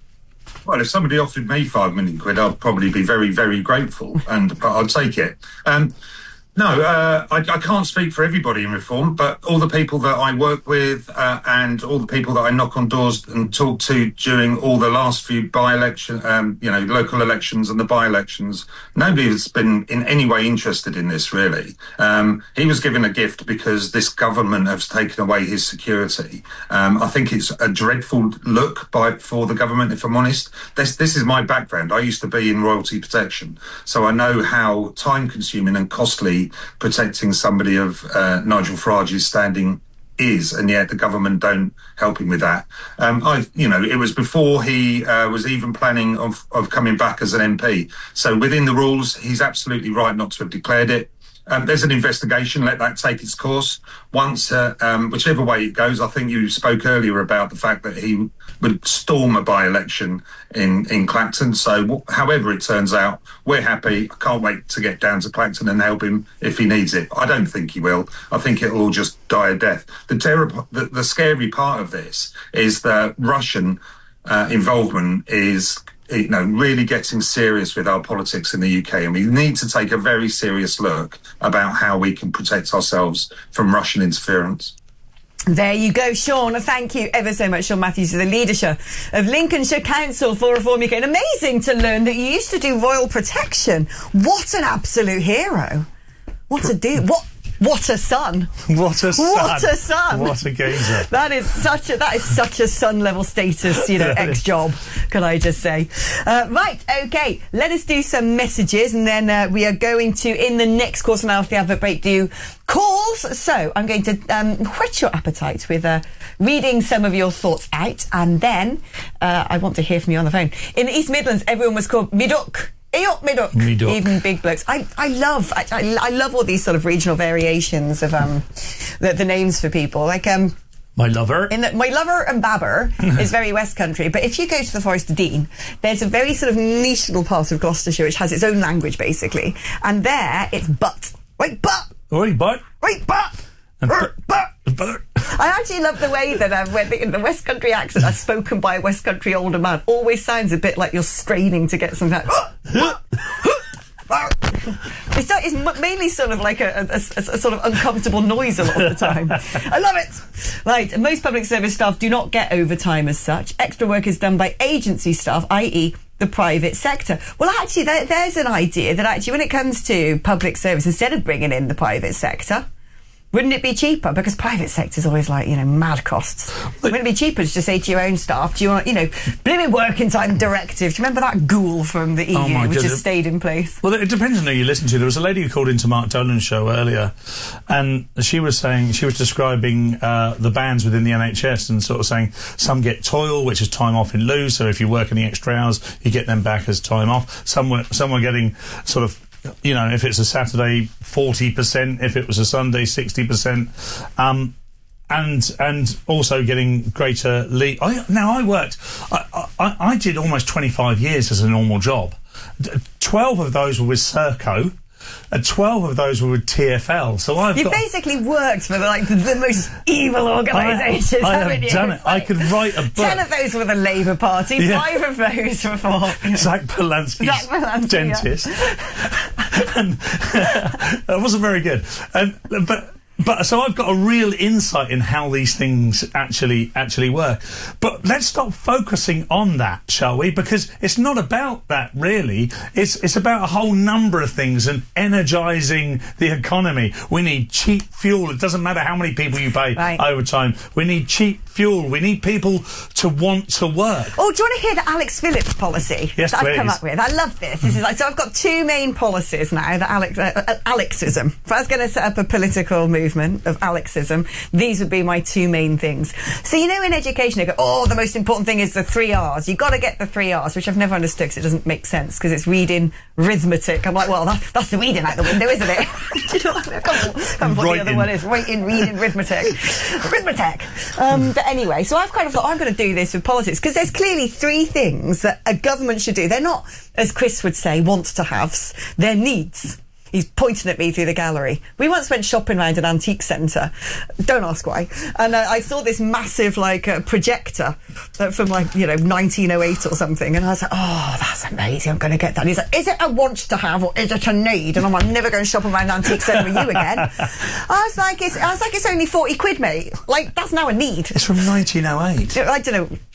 Speaker 17: Well, if somebody offered me five million quid, I'd probably be very, very grateful, and but I'd take it. Um, No, uh, I, I can't speak for everybody in Reform, but all the people that I work with uh, and all the people that I knock on doors and talk to during all the last few by-election, um, you know, local elections and the by-elections, nobody has been in any way interested in this, really. Um, he was given a gift because this government has taken away his security. Um, I think it's a dreadful look by for the government, if I'm honest. This, this is my background. I used to be in royalty protection, so I know how time-consuming and costly protecting somebody of uh, Nigel Farage's standing is, and yet the government don't help him with that. Um, I, you know, it was before he uh, was even planning of, of coming back as an M P. So within the rules, he's absolutely right not to have declared it. Um, there's an investigation, let that take its course. Once, uh, um, whichever way it goes, I think you spoke earlier about the fact that he would storm a by-election in, in Clacton. So w- however it turns out, we're happy. I can't wait to get down to Clacton and help him if he needs it. I don't think he will. I think it'll all just die a death. The, terror, the, the scary part of this is that Russian uh, involvement is... you know, really getting serious with our politics in the U K, and we need to take a very serious look about how we can protect ourselves from Russian interference.
Speaker 1: There you go, Sean. Thank you ever so much, Sean Matthews, the leadership of Lincolnshire Council for Reform U K. And amazing to learn that you used to do royal protection. What an absolute hero. What a dude. What... What a son!
Speaker 2: What a son!
Speaker 1: What a son!
Speaker 2: What a geezer!
Speaker 1: That is such a that is such a son level status, you know, ex job. Can I just say? Uh, right, okay. Let us do some messages, and then uh, we are going to in the next course and after the advert break do calls. So I'm going to um, whet your appetite with uh, reading some of your thoughts out, and then uh, I want to hear from you on the phone. In the East Midlands, everyone was called Miduk. Eyok Miduk.
Speaker 2: Miduk.
Speaker 1: Even big blokes. I, I love I, I, I love all these sort of regional variations of um the, the names for people. Like um
Speaker 2: my lover.
Speaker 1: In the, my lover and Babber is very West Country, but if you go to the Forest of Dean, there's a very sort of niche little part of Gloucestershire which has its own language basically, and there it's but. Right, but.
Speaker 2: Oi, but.
Speaker 1: Right, but.
Speaker 2: And
Speaker 1: er, but.
Speaker 2: but.
Speaker 1: I actually love the way that um, when the, the West Country accent as spoken by a West Country older man always sounds a bit like you're straining to get something like it's, it's mainly sort of like a, a, a, a sort of uncomfortable noise a lot of the time. I love it. Right, most public service staff do not get overtime as such. Extra work is done by agency staff, that is the private sector. Well, actually, there, there's an idea that actually when it comes to public service, instead of bringing in the private sector, wouldn't it be cheaper? Because private sector's always like, you know, mad costs. Wouldn't it be cheaper to just say to your own staff, do you want, you know, blooming working time directive? Do you remember that ghoul from the E U
Speaker 2: oh
Speaker 1: which
Speaker 2: God.
Speaker 1: has stayed in place?
Speaker 2: Well, it depends on who you listen to. There was a lady who called into Mark Dolan's show earlier, and she was saying, she was describing uh, the bands within the N H S and sort of saying some get toil, which is time off in lieu, so if you work any extra hours, you get them back as time off. Some were, some were getting sort of, you know, if it's a Saturday, forty percent, if it was a Sunday, sixty percent, um, and and also getting greater leave. I, now, I worked, I, I, I did almost twenty-five years as a normal job. twelve of those were with Serco, and twelve of those were with T F L. So I've
Speaker 1: You've
Speaker 2: got,
Speaker 1: basically worked for the, like the, the most evil organisations,
Speaker 2: I, I
Speaker 1: haven't
Speaker 2: have
Speaker 1: you?
Speaker 2: done it. I could write a book.
Speaker 1: Ten of those were the Labour Party,
Speaker 2: Yeah.
Speaker 1: five of those were for
Speaker 2: Zach Polanski's
Speaker 1: Zach Polanski,
Speaker 2: dentist. And that wasn't very good. And but but so I've got a real insight in how these things actually actually work. But let's stop focusing on that, shall we? Because it's not about that really. It's it's about a whole number of things and energising the economy. We need cheap fuel. It doesn't matter how many people you pay
Speaker 1: Right.
Speaker 2: overtime. We need cheap fuel. We need people to want to work.
Speaker 1: Oh, do you want to hear the Alex Phillips policy
Speaker 2: Yes,
Speaker 1: that I've come
Speaker 2: please.
Speaker 1: up with? I love this. This is like, so I've got two main policies now that Alex, uh, uh, Alexism. If I was going to set up a political movement, improvement of Alexism, these would be my two main things. So, you know, in education, they go, oh, the most important thing is the three R's. You've got to get the three R's, which I've never understood because it doesn't make sense, because it's reading, arithmetic. I'm like, well, that, that's the reading out the window, isn't it? Do you know what I mean? I can't, can't remember what the other one is. Writing, reading, arithmetic. Arithmetic. Um, but anyway, so I've kind of thought, I'm going to do this with politics, because there's clearly three things that a government should do. They're not, as Chris would say, wants to haves. They're needs. He's pointing at me through the gallery. We once went shopping around an antique centre. Don't ask why. And uh, I saw this massive, like, uh, projector uh, from, like, you know, nineteen oh eight or something. And I was like, oh, that's amazing. I'm going to get that. And he's like, is it a want to have or is it a need? And I'm like, I'm never going shopping around an antique centre with you again. I was like, it's, I was like, it's only forty quid, mate. Like, that's now a need.
Speaker 2: It's from nineteen oh eight.
Speaker 1: I don't know.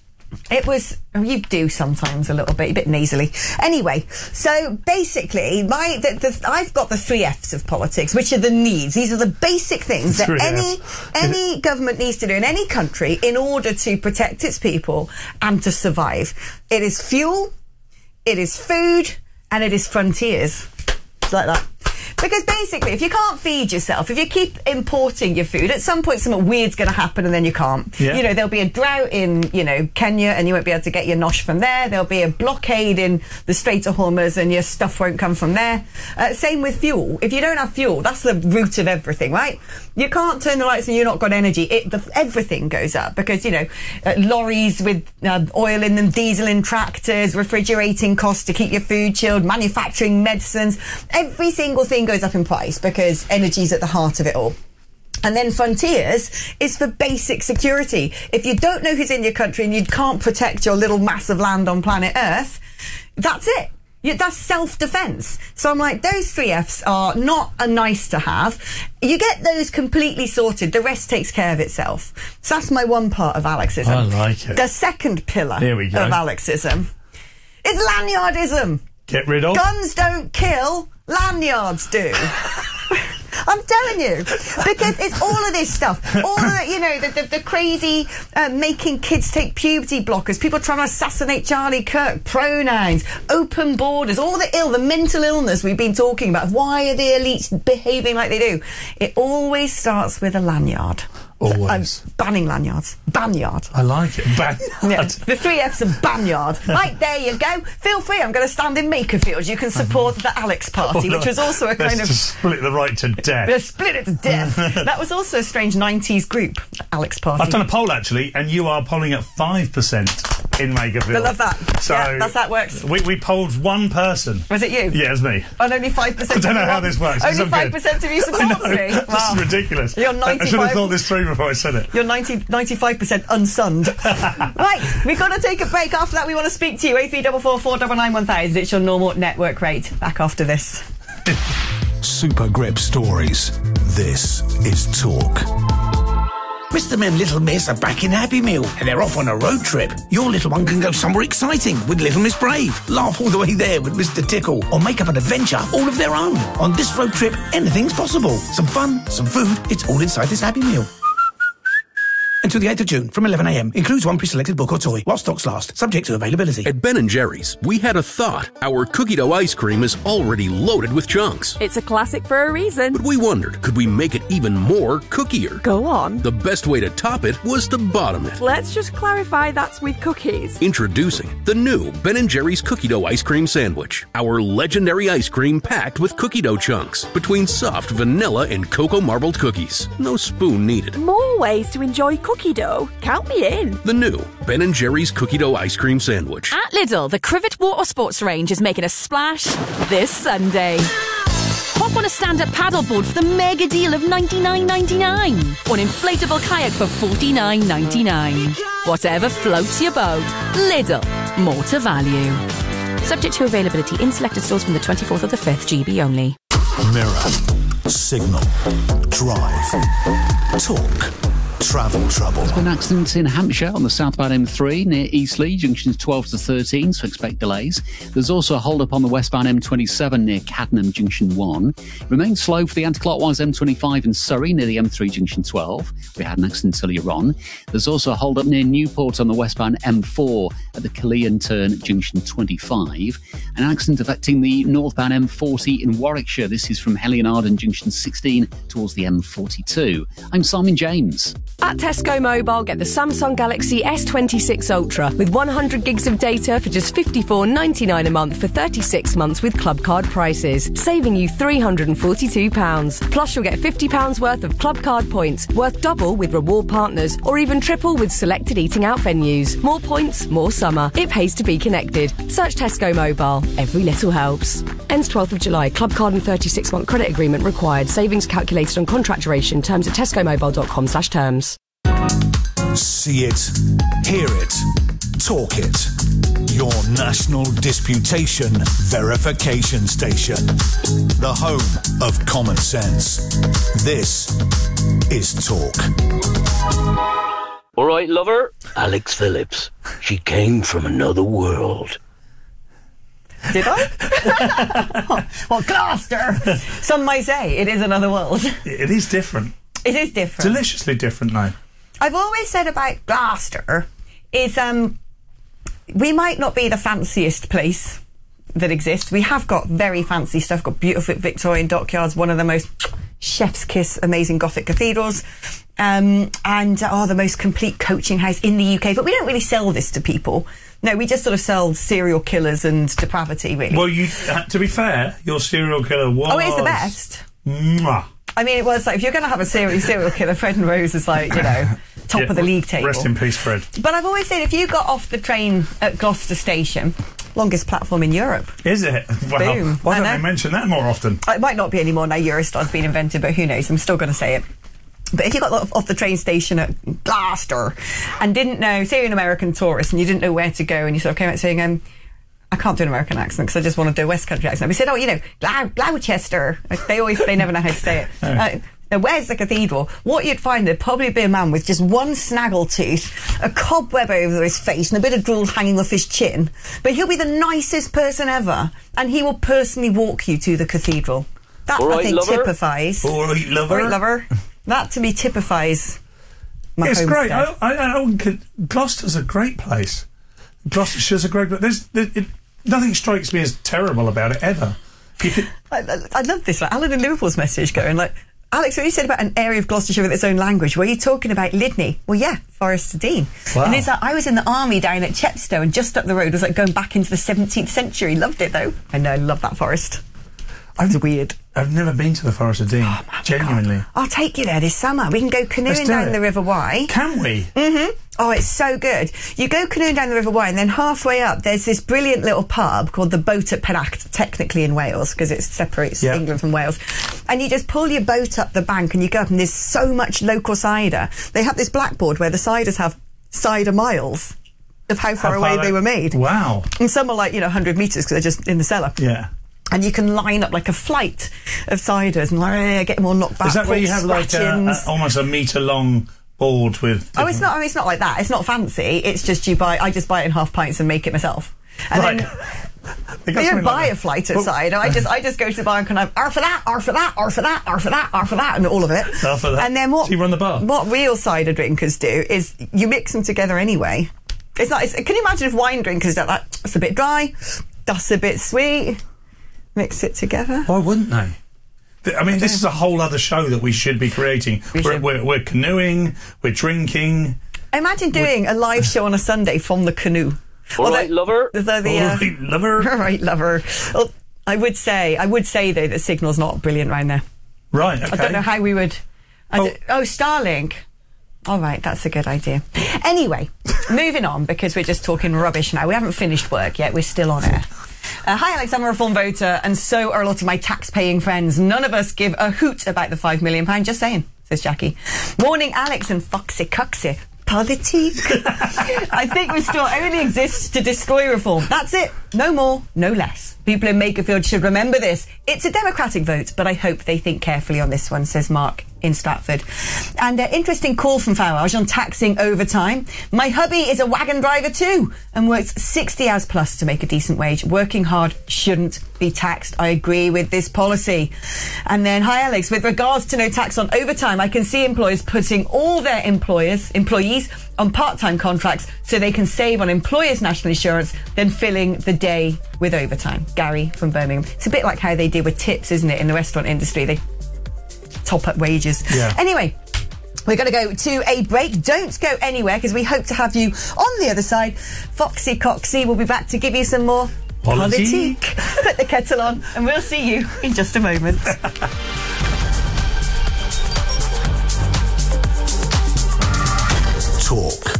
Speaker 1: It was, you do sometimes a little bit, a bit nasally. Anyway, so basically, my the, the, I've got the three F's of politics, which are the needs. These are the basic things that any any government needs to do in any country in order to protect its people and to survive. It is fuel, it is food, and it is frontiers. It's like that. Because basically, if you can't feed yourself, if you keep importing your food, at some point something weird's going to happen and then you can't. Yeah. You know, there'll be a drought in, you know, Kenya and you won't be able to get your nosh from there. There'll be a blockade in the Strait of Hormuz and your stuff won't come from there. Uh, same with fuel. If you don't have fuel, that's the root of everything, right? You can't turn the lights and you've not got energy. It, the, everything goes up because, you know, uh, lorries with uh, oil in them, diesel in tractors, refrigerating costs to keep your food chilled, manufacturing medicines. Every single thing goes up in price because energy's at the heart of it all. And then frontiers is for basic security. If you don't know who's in your country and you can't protect your little mass of land on planet Earth, that's it. You, that's self-defence. So I'm like, those three F's are not a nice to have. You get those completely sorted, the rest takes care of itself. So that's my one part of Alexism.
Speaker 2: I like it.
Speaker 1: The second pillar
Speaker 2: Here we go.
Speaker 1: of Alexism is lanyardism.
Speaker 2: Get rid of?
Speaker 1: Guns don't kill, lanyards do. I'm telling you, because it's all of this stuff, all of the, you know, the, the, the crazy uh, making kids take puberty blockers, people trying to assassinate Charlie Kirk, pronouns, open borders, all the ill, the mental illness we've been talking about. Why are the elites behaving like they do? It always starts with a lanyard.
Speaker 2: Always.
Speaker 1: So, um, banning lanyards. Banyard.
Speaker 2: I like it. Banyard.
Speaker 1: Yeah, the three F's of banyard. Right, there you go. Feel free. I'm going to stand in Makerfield. You can support the Alex Party,
Speaker 2: oh, no.
Speaker 1: which was also a kind
Speaker 2: Let's
Speaker 1: of...
Speaker 2: just split the right to death.
Speaker 1: Let's split it to death. That was also a strange nineties group, Alex Party.
Speaker 2: I've done a poll, actually, and you are polling at five percent in Makerfield.
Speaker 1: I love that.
Speaker 2: So
Speaker 1: yeah, that's how it works.
Speaker 2: We, we polled one person.
Speaker 1: Was it you?
Speaker 2: Yeah, it was me.
Speaker 1: And only five percent
Speaker 2: I don't know how this works.
Speaker 1: Only five percent of you supports me.
Speaker 2: This
Speaker 1: Wow.
Speaker 2: is ridiculous.
Speaker 1: You're ninety-five...
Speaker 2: I should have thought this through before I said it.
Speaker 1: You're ninety, ninety-five percent unsunned. Right, we've got to take a break. After that, we want to speak to you. eight three four four, four nine nine, one thousand. It's your normal network rate. Back after this.
Speaker 4: Super Grip Stories. This is Talk.
Speaker 13: Mister and Little Miss are back in Happy Meal and they're off on a road trip. Your little one can go somewhere exciting with Little Miss Brave, laugh all the way there with Mister Tickle, or make up an adventure all of their own. On this road trip, anything's possible. Some fun, some food, it's all inside this Happy Meal. Until the eighth of June from eleven a m. Includes one pre-selected book or toy while stocks last, subject to availability.
Speaker 18: At Ben and Jerry's, we had a thought. Our cookie dough ice cream is already loaded with chunks.
Speaker 19: It's a classic for a reason.
Speaker 18: But we wondered, could we make it even more cookier?
Speaker 19: Go on.
Speaker 18: The best way to top it was to bottom it.
Speaker 19: Let's just clarify that's with cookies.
Speaker 18: Introducing the new Ben and Jerry's cookie dough ice cream sandwich. Our legendary ice cream packed with cookie dough chunks between soft vanilla and cocoa marbled cookies. No spoon needed.
Speaker 19: More ways to enjoy cookie dough. Count me in.
Speaker 18: The new Ben and Jerry's cookie dough ice cream sandwich.
Speaker 20: At Lidl, the Crivet Water Sports range is making a splash this Sunday. Hop on a stand-up paddleboard for the mega deal of ninety-nine ninety-nine. Or an inflatable kayak for forty-nine ninety-nine. Whatever floats your boat. Lidl. More to value. Subject to availability in selected stores from the twenty-fourth of the fifth, G B only.
Speaker 4: Mirror. Signal. Drive. Talk. Travel trouble.
Speaker 8: There's been an accident in Hampshire on the southbound M three near Eastleigh, junctions twelve to thirteen, so expect delays. There's also a hold-up on the westbound M twenty-seven near Cadnam, junction one. Remains slow for the anti-clockwise M twenty-five in Surrey near the M three, junction twelve. We had an accident earlier on. There's also a hold-up near Newport on the westbound M four at the Killeen turn, junction twenty-five. An accident affecting the northbound M forty in Warwickshire. This is from Helion Arden Junction sixteen towards the M forty-two. I'm Simon James.
Speaker 9: At Tesco Mobile, get the Samsung Galaxy S twenty-six Ultra with one hundred gigs of data for just fifty-four ninety-nine a month for thirty-six months with club card prices, saving you three hundred forty-two pounds. Plus, you'll get fifty pounds worth of club card points, worth double with reward partners, or even triple with selected eating out venues. More points, more summer. It pays to be connected. Search Tesco Mobile. Every little helps. Ends twelfth of July. Club card and thirty-six month credit agreement required. Savings calculated on contract duration. Terms at tescomobile.com slash terms.
Speaker 4: See it, hear it, talk it. Your national disputation verification station. The home of common sense. This is Talk.
Speaker 16: All right, lover. Alex Phillips. She came from another world.
Speaker 1: Did I? Well, Gloucester. Some might say it is another world.
Speaker 2: It is different.
Speaker 1: It is different.
Speaker 2: Deliciously different, though.
Speaker 1: I've always said about Gloucester is um, we might not be the fanciest place that exists. We have got very fancy stuff. Got beautiful Victorian dockyards, one of the most chef's kiss amazing Gothic cathedrals, um, and oh, the most complete coaching house in the U K. But we don't really sell this to people. No, we just sort of sell serial killers and depravity, really.
Speaker 2: Well, you uh, to be fair, your serial killer was...
Speaker 1: Oh, it's the best.
Speaker 2: Mwah.
Speaker 1: I mean, it was like, if you're going to have a serial, serial killer, Fred and Rose is like, you know, top yeah, of the league table.
Speaker 2: Rest in peace, Fred.
Speaker 1: But I've always said, if you got off the train at Gloucester Station, longest platform in Europe.
Speaker 2: Is it? Well,
Speaker 1: Boom.
Speaker 2: Why don't they mention that more often?
Speaker 1: It might not be anymore now, Eurostar's been invented, but who knows? I'm still going to say it. But if you got off the train station at Gloucester and didn't know, say you're an American tourist and you didn't know where to go and you sort of came out saying, um, I can't do an American accent because I just want to do a West Country accent. We said, oh, you know, Glou- Gloucester. Like, they always, they never know how to say it.
Speaker 2: Oh.
Speaker 1: Uh, now, where's the cathedral? What you'd find, there'd probably be a man with just one snaggle tooth, a cobweb over his face, and a bit of drool hanging off his chin. But he'll be the nicest person ever, and he will personally walk you to the cathedral. That,
Speaker 16: All right,
Speaker 1: I think,
Speaker 16: lover.
Speaker 1: typifies...
Speaker 2: All right, lover.
Speaker 1: All right, lover. That, to me, typifies my
Speaker 2: It's
Speaker 1: homestead.
Speaker 2: great. I, I, I, I, Gloucester's a great place. Gloucestershire's a great place. There's, there, it, nothing strikes me as terrible about it, ever. You could,
Speaker 1: I, I, I love this. Like, Alan in Liverpool's message going, like, Alex, what you said about an area of Gloucestershire with its own language, were you talking about Lydney? Well, yeah, Forest of Dean.
Speaker 2: Wow.
Speaker 1: And it's like, I was in the army down at Chepstow, and just up the road was like going back into the seventeenth century. Loved it, though. I know, I love that forest. It's weird.
Speaker 2: I've never been to the Forest of Dean. Oh, genuinely.
Speaker 1: God. I'll take you there this summer. We can go canoeing
Speaker 2: do
Speaker 1: down
Speaker 2: it.
Speaker 1: the River Wye.
Speaker 2: Can we?
Speaker 1: Mm-hmm. Oh, it's so good. You go canoeing down the River Wye, and then halfway up, there's this brilliant little pub called the Boat at Pennacht, technically in Wales, because it separates
Speaker 2: Yeah.
Speaker 1: England from Wales. And you just pull your boat up the bank, and you go up, and there's so much local cider. They have this blackboard where the ciders have cider miles of how far
Speaker 2: How
Speaker 1: away
Speaker 2: far
Speaker 1: they
Speaker 2: they-
Speaker 1: were made.
Speaker 2: Wow.
Speaker 1: And some are like, you know, one hundred metres, because they're just in the cellar.
Speaker 2: Yeah.
Speaker 1: And you can line up like a flight of ciders and like, get them all knocked back.
Speaker 2: Is that where you have like a,
Speaker 1: scratchings.
Speaker 2: a, almost a metre long board with...
Speaker 1: Oh, it's not. I mean, it's not like that. It's not fancy. It's just you buy. I just buy it in half pints and make it myself. And
Speaker 2: Right.
Speaker 1: then I don't buy a flight of cider. I just, I just go to the bar and kind of R for that, R for that, R for that, R for that, R for that, and all of it.
Speaker 2: R for that.
Speaker 1: And then what?
Speaker 2: So you run the bar.
Speaker 1: What real cider drinkers do is you mix them together anyway. It's not. It's, can you imagine if wine drinkers did that? That's a bit dry. That's a bit sweet. Mix it together.
Speaker 2: Why wouldn't they? Th- I mean, this is a whole other show that we should be creating.
Speaker 1: We
Speaker 2: we're,
Speaker 1: should.
Speaker 2: we're, we're canoeing, we're drinking.
Speaker 1: Imagine doing a live show on a Sunday from the canoe.
Speaker 16: All
Speaker 1: Although-
Speaker 16: right, lover.
Speaker 1: although the,
Speaker 2: All
Speaker 1: uh,
Speaker 2: right, lover.
Speaker 1: All right, lover. Well, I would say, I would say though that Signal's not brilliant round there.
Speaker 2: Right, okay.
Speaker 1: I don't know how we would. I
Speaker 2: Oh.
Speaker 1: d- oh, Starlink. All right, that's a good idea. Anyway, moving on because we're just talking rubbish now. We haven't finished work yet. We're still on air. Uh, hi, Alex. I'm a reform voter, and so are a lot of my tax-paying friends. None of us give a hoot about the five million pounds. Just saying, says Jackie. Morning, Alex and Foxy Coxy. Politique. I think Restore only exists to destroy reform. That's it. No more, no less. People in Makerfield should remember this. It's a democratic vote, but I hope they think carefully on this one, says Mark in Stratford. And uh, interesting call from Farage on taxing overtime. My hubby is a wagon driver too and works sixty hours plus to make a decent wage. Working hard shouldn't be taxed. I agree with this policy. And then, hi Alex, with regards to no tax on overtime, I can see employers putting all their employers, employees on part-time contracts so they can save on employers' national insurance, then filling the day with overtime. Gary from Birmingham. It's a bit like how they deal with tips, isn't it, in the restaurant industry? They top up wages.
Speaker 2: Yeah.
Speaker 1: Anyway, we're going to go to a break. Don't go anywhere because we hope to have you on the other side. Foxy Coxy will be back to give you some more politique. Put the kettle on and we'll see you in just a moment.
Speaker 4: Talk.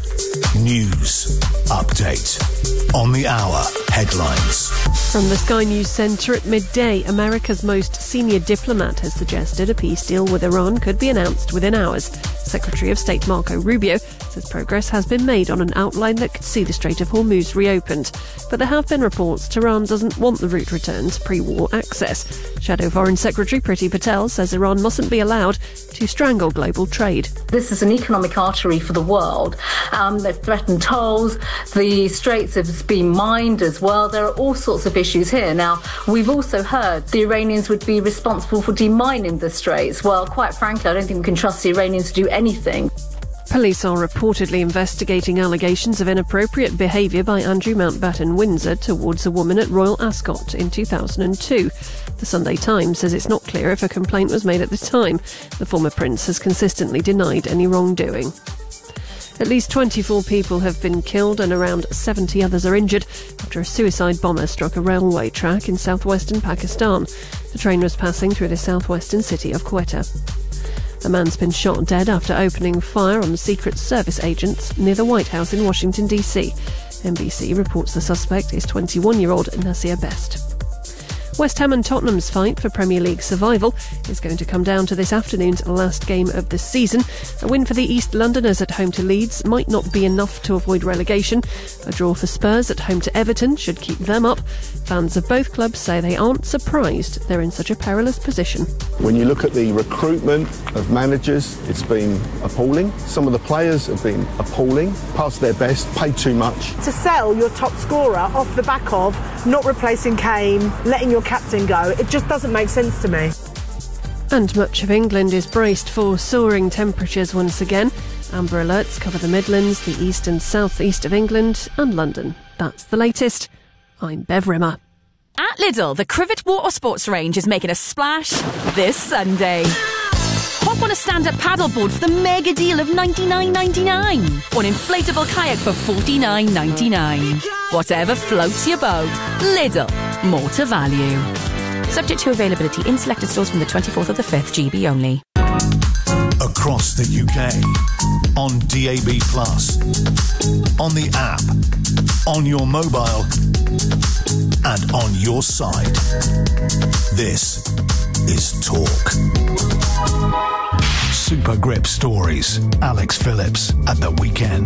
Speaker 4: News. Update. On the hour. Headlines.
Speaker 21: From the Sky News Centre at midday, America's most senior diplomat has suggested a peace deal with Iran could be announced within hours. Secretary of State Marco Rubio says progress has been made on an outline that could see the Strait of Hormuz reopened. But there have been reports Tehran doesn't want the route returned to pre-war access. Shadow Foreign Secretary Priti Patel says Iran mustn't be allowed to strangle global trade.
Speaker 22: This is an economic artery for the world. Um, they've threatened tolls. The straits have been mined as well. There are all sorts of issues here. Now, we've also heard the Iranians would be responsible for demining the straits. Well, quite frankly, I don't think we can trust the Iranians to do anything.
Speaker 21: Police are reportedly investigating allegations of inappropriate behaviour by Andrew Mountbatten Windsor towards a woman at Royal Ascot in two thousand two. The Sunday Times says it's not clear if a complaint was made at the time. The former prince has consistently denied any wrongdoing. At least twenty-four people have been killed and around seventy others are injured after a suicide bomber struck a railway track in southwestern Pakistan. The train was passing through the southwestern city of Quetta. A man's been shot dead after opening fire on Secret Service agents near the White House in Washington, D C. N B C reports the suspect is twenty-one-year-old Nasir Best. West Ham and Tottenham's fight for Premier League survival is going to come down to this afternoon's last game of the season. A win for the East Londoners at home to Leeds might not be enough to avoid relegation. A draw for Spurs at home to Everton should keep them up. Fans of both clubs say they aren't surprised they're in such a perilous position.
Speaker 23: When you look at the recruitment of managers, it's been appalling. Some of the players have been appalling, past their best, paid too much.
Speaker 24: To sell your top scorer off the back of not replacing Kane, letting your captain go, it just doesn't make sense to me.
Speaker 21: And much of England is braced for soaring temperatures once again. Amber alerts cover the Midlands, the east and south east of England and London. That's the latest. I'm Bev Rimmer.
Speaker 20: At Lidl, the Crivet Water Sports range is making a splash this Sunday. Hop on a stand-up paddleboard for the mega deal of ninety-nine ninety-nine. Or an inflatable kayak for forty-nine ninety-nine. Whatever floats your boat. Lidl. More to value. Subject to availability in selected stores from the twenty-fourth of the fifth, G B only.
Speaker 4: Across the U K. On D A B plus. On the app. On your mobile. And on your side. This is Talk. Super Grip Stories. Alex Phillips at the weekend.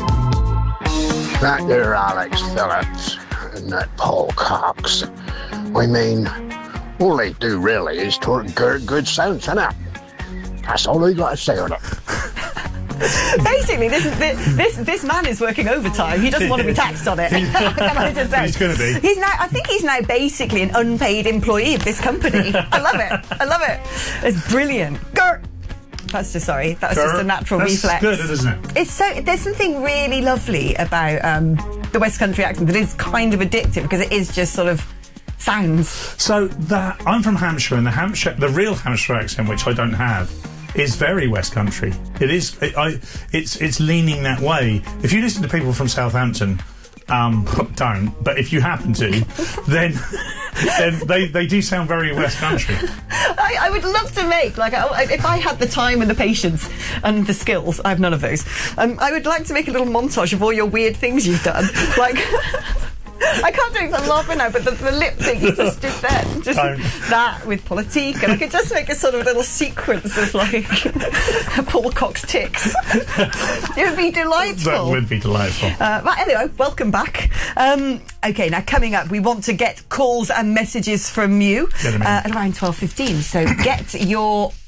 Speaker 25: That there Alex Phillips and that Paul Cox. I mean, all they do really is talk good, good sense, innit? That's all they got to say on it.
Speaker 1: Basically, this, this this this man is working overtime. He doesn't want to be taxed on it. Can I just say?
Speaker 2: He's going to be.
Speaker 1: He's now. I think he's now basically an unpaid employee of this company. I love it. I love it. It's brilliant. Grr. That's just sorry. That's
Speaker 2: Grr.
Speaker 1: just a natural
Speaker 2: That's
Speaker 1: reflex.
Speaker 2: Good, isn't it?
Speaker 1: It's so. There's something really lovely about um, the West Country accent that is kind of addictive because it is just sort of sounds.
Speaker 2: So that I'm from Hampshire, and the Hampshire, the real Hampshire accent, which I don't have, is very West Country. It is. It, I. It's. It's leaning that way. If you listen to people from Southampton, um, don't. But if you happen to, then then they they do sound very West Country.
Speaker 1: I, I would love to make like I, if I had the time and the patience and the skills. I have none of those. Um, I would like to make a little montage of all your weird things you've done, like. I can't do it because I'm laughing now, but the, the lip thing you just did then, just Don't. that with politique, and I could just make a sort of little sequence of like Paul Cox ticks. It would be delightful.
Speaker 2: That would be delightful.
Speaker 1: Uh, but anyway, welcome back. Um, okay, now coming up, we want to get calls and messages from you uh, at around twelve fifteen. So get your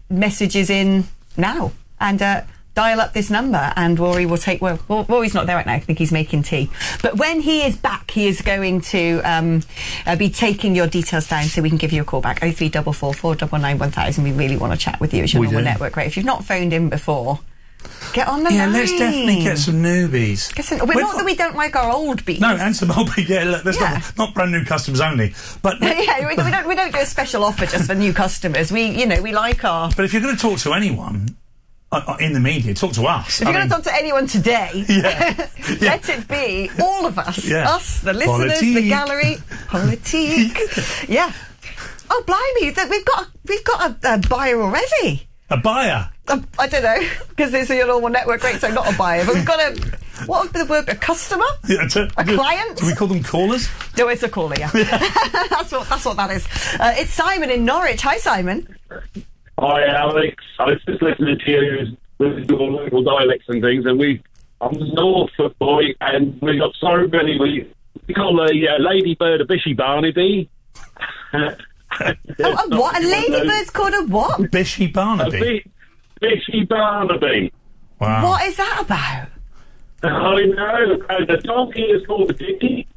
Speaker 1: messages in now and uh, dial up this number, and Rory will take... Well, Rory's not there right now. I think he's making tea. But when he is back, he is going to um, uh, be taking your details down so we can give you a call back. oh three four four, four nine nine, one thousand. We really want to chat with you as your
Speaker 2: We
Speaker 1: normal
Speaker 2: do.
Speaker 1: network rate. If you've not phoned in before, get on the
Speaker 2: Yeah,
Speaker 1: line.
Speaker 2: let's definitely get some newbies.
Speaker 1: Get some- we're,
Speaker 2: We're
Speaker 1: not
Speaker 2: not-
Speaker 1: that we don't like our old bees.
Speaker 2: No, and some old people. Yeah, look, there's
Speaker 1: Yeah.
Speaker 2: Not, not brand new customers only. But
Speaker 1: yeah, we, we don't we don't do a special offer just for new customers. We, you know, we like our...
Speaker 2: but if you're going to talk to anyone uh, uh, in the media, talk to us.
Speaker 1: If
Speaker 2: I
Speaker 1: you're going
Speaker 2: mean,
Speaker 1: to talk to anyone today,
Speaker 2: Yeah.
Speaker 1: let it be all of us.
Speaker 2: Yeah.
Speaker 1: Us, the listeners,
Speaker 2: Politique.
Speaker 1: the gallery. Politique. Yeah. Oh, blimey, th- we've got a, we've got a, a buyer already.
Speaker 2: a buyer.
Speaker 1: A, I don't know, because it's your normal network rate, so not a buyer, but we've got a, what would be the word, a customer?
Speaker 2: Yeah, it's
Speaker 1: A client?
Speaker 2: Do we call them callers?
Speaker 1: No, it's a caller, yeah. that's, what, that's what that is. Uh, it's Simon in Norwich. Hi, Simon.
Speaker 3: Hi, Alex. I was just listening to you with your local dialects and things, and we, I'm a Norfolk boy, and we got so many. We, we call a uh, ladybird a Bishy Barnaby.
Speaker 1: Oh, a what? A ladybird's called a what?
Speaker 2: Bishy Barnaby.
Speaker 3: A bi- Bishy Barnaby.
Speaker 2: Wow.
Speaker 1: What is that about?
Speaker 3: I know. And the donkey is called a Dicky.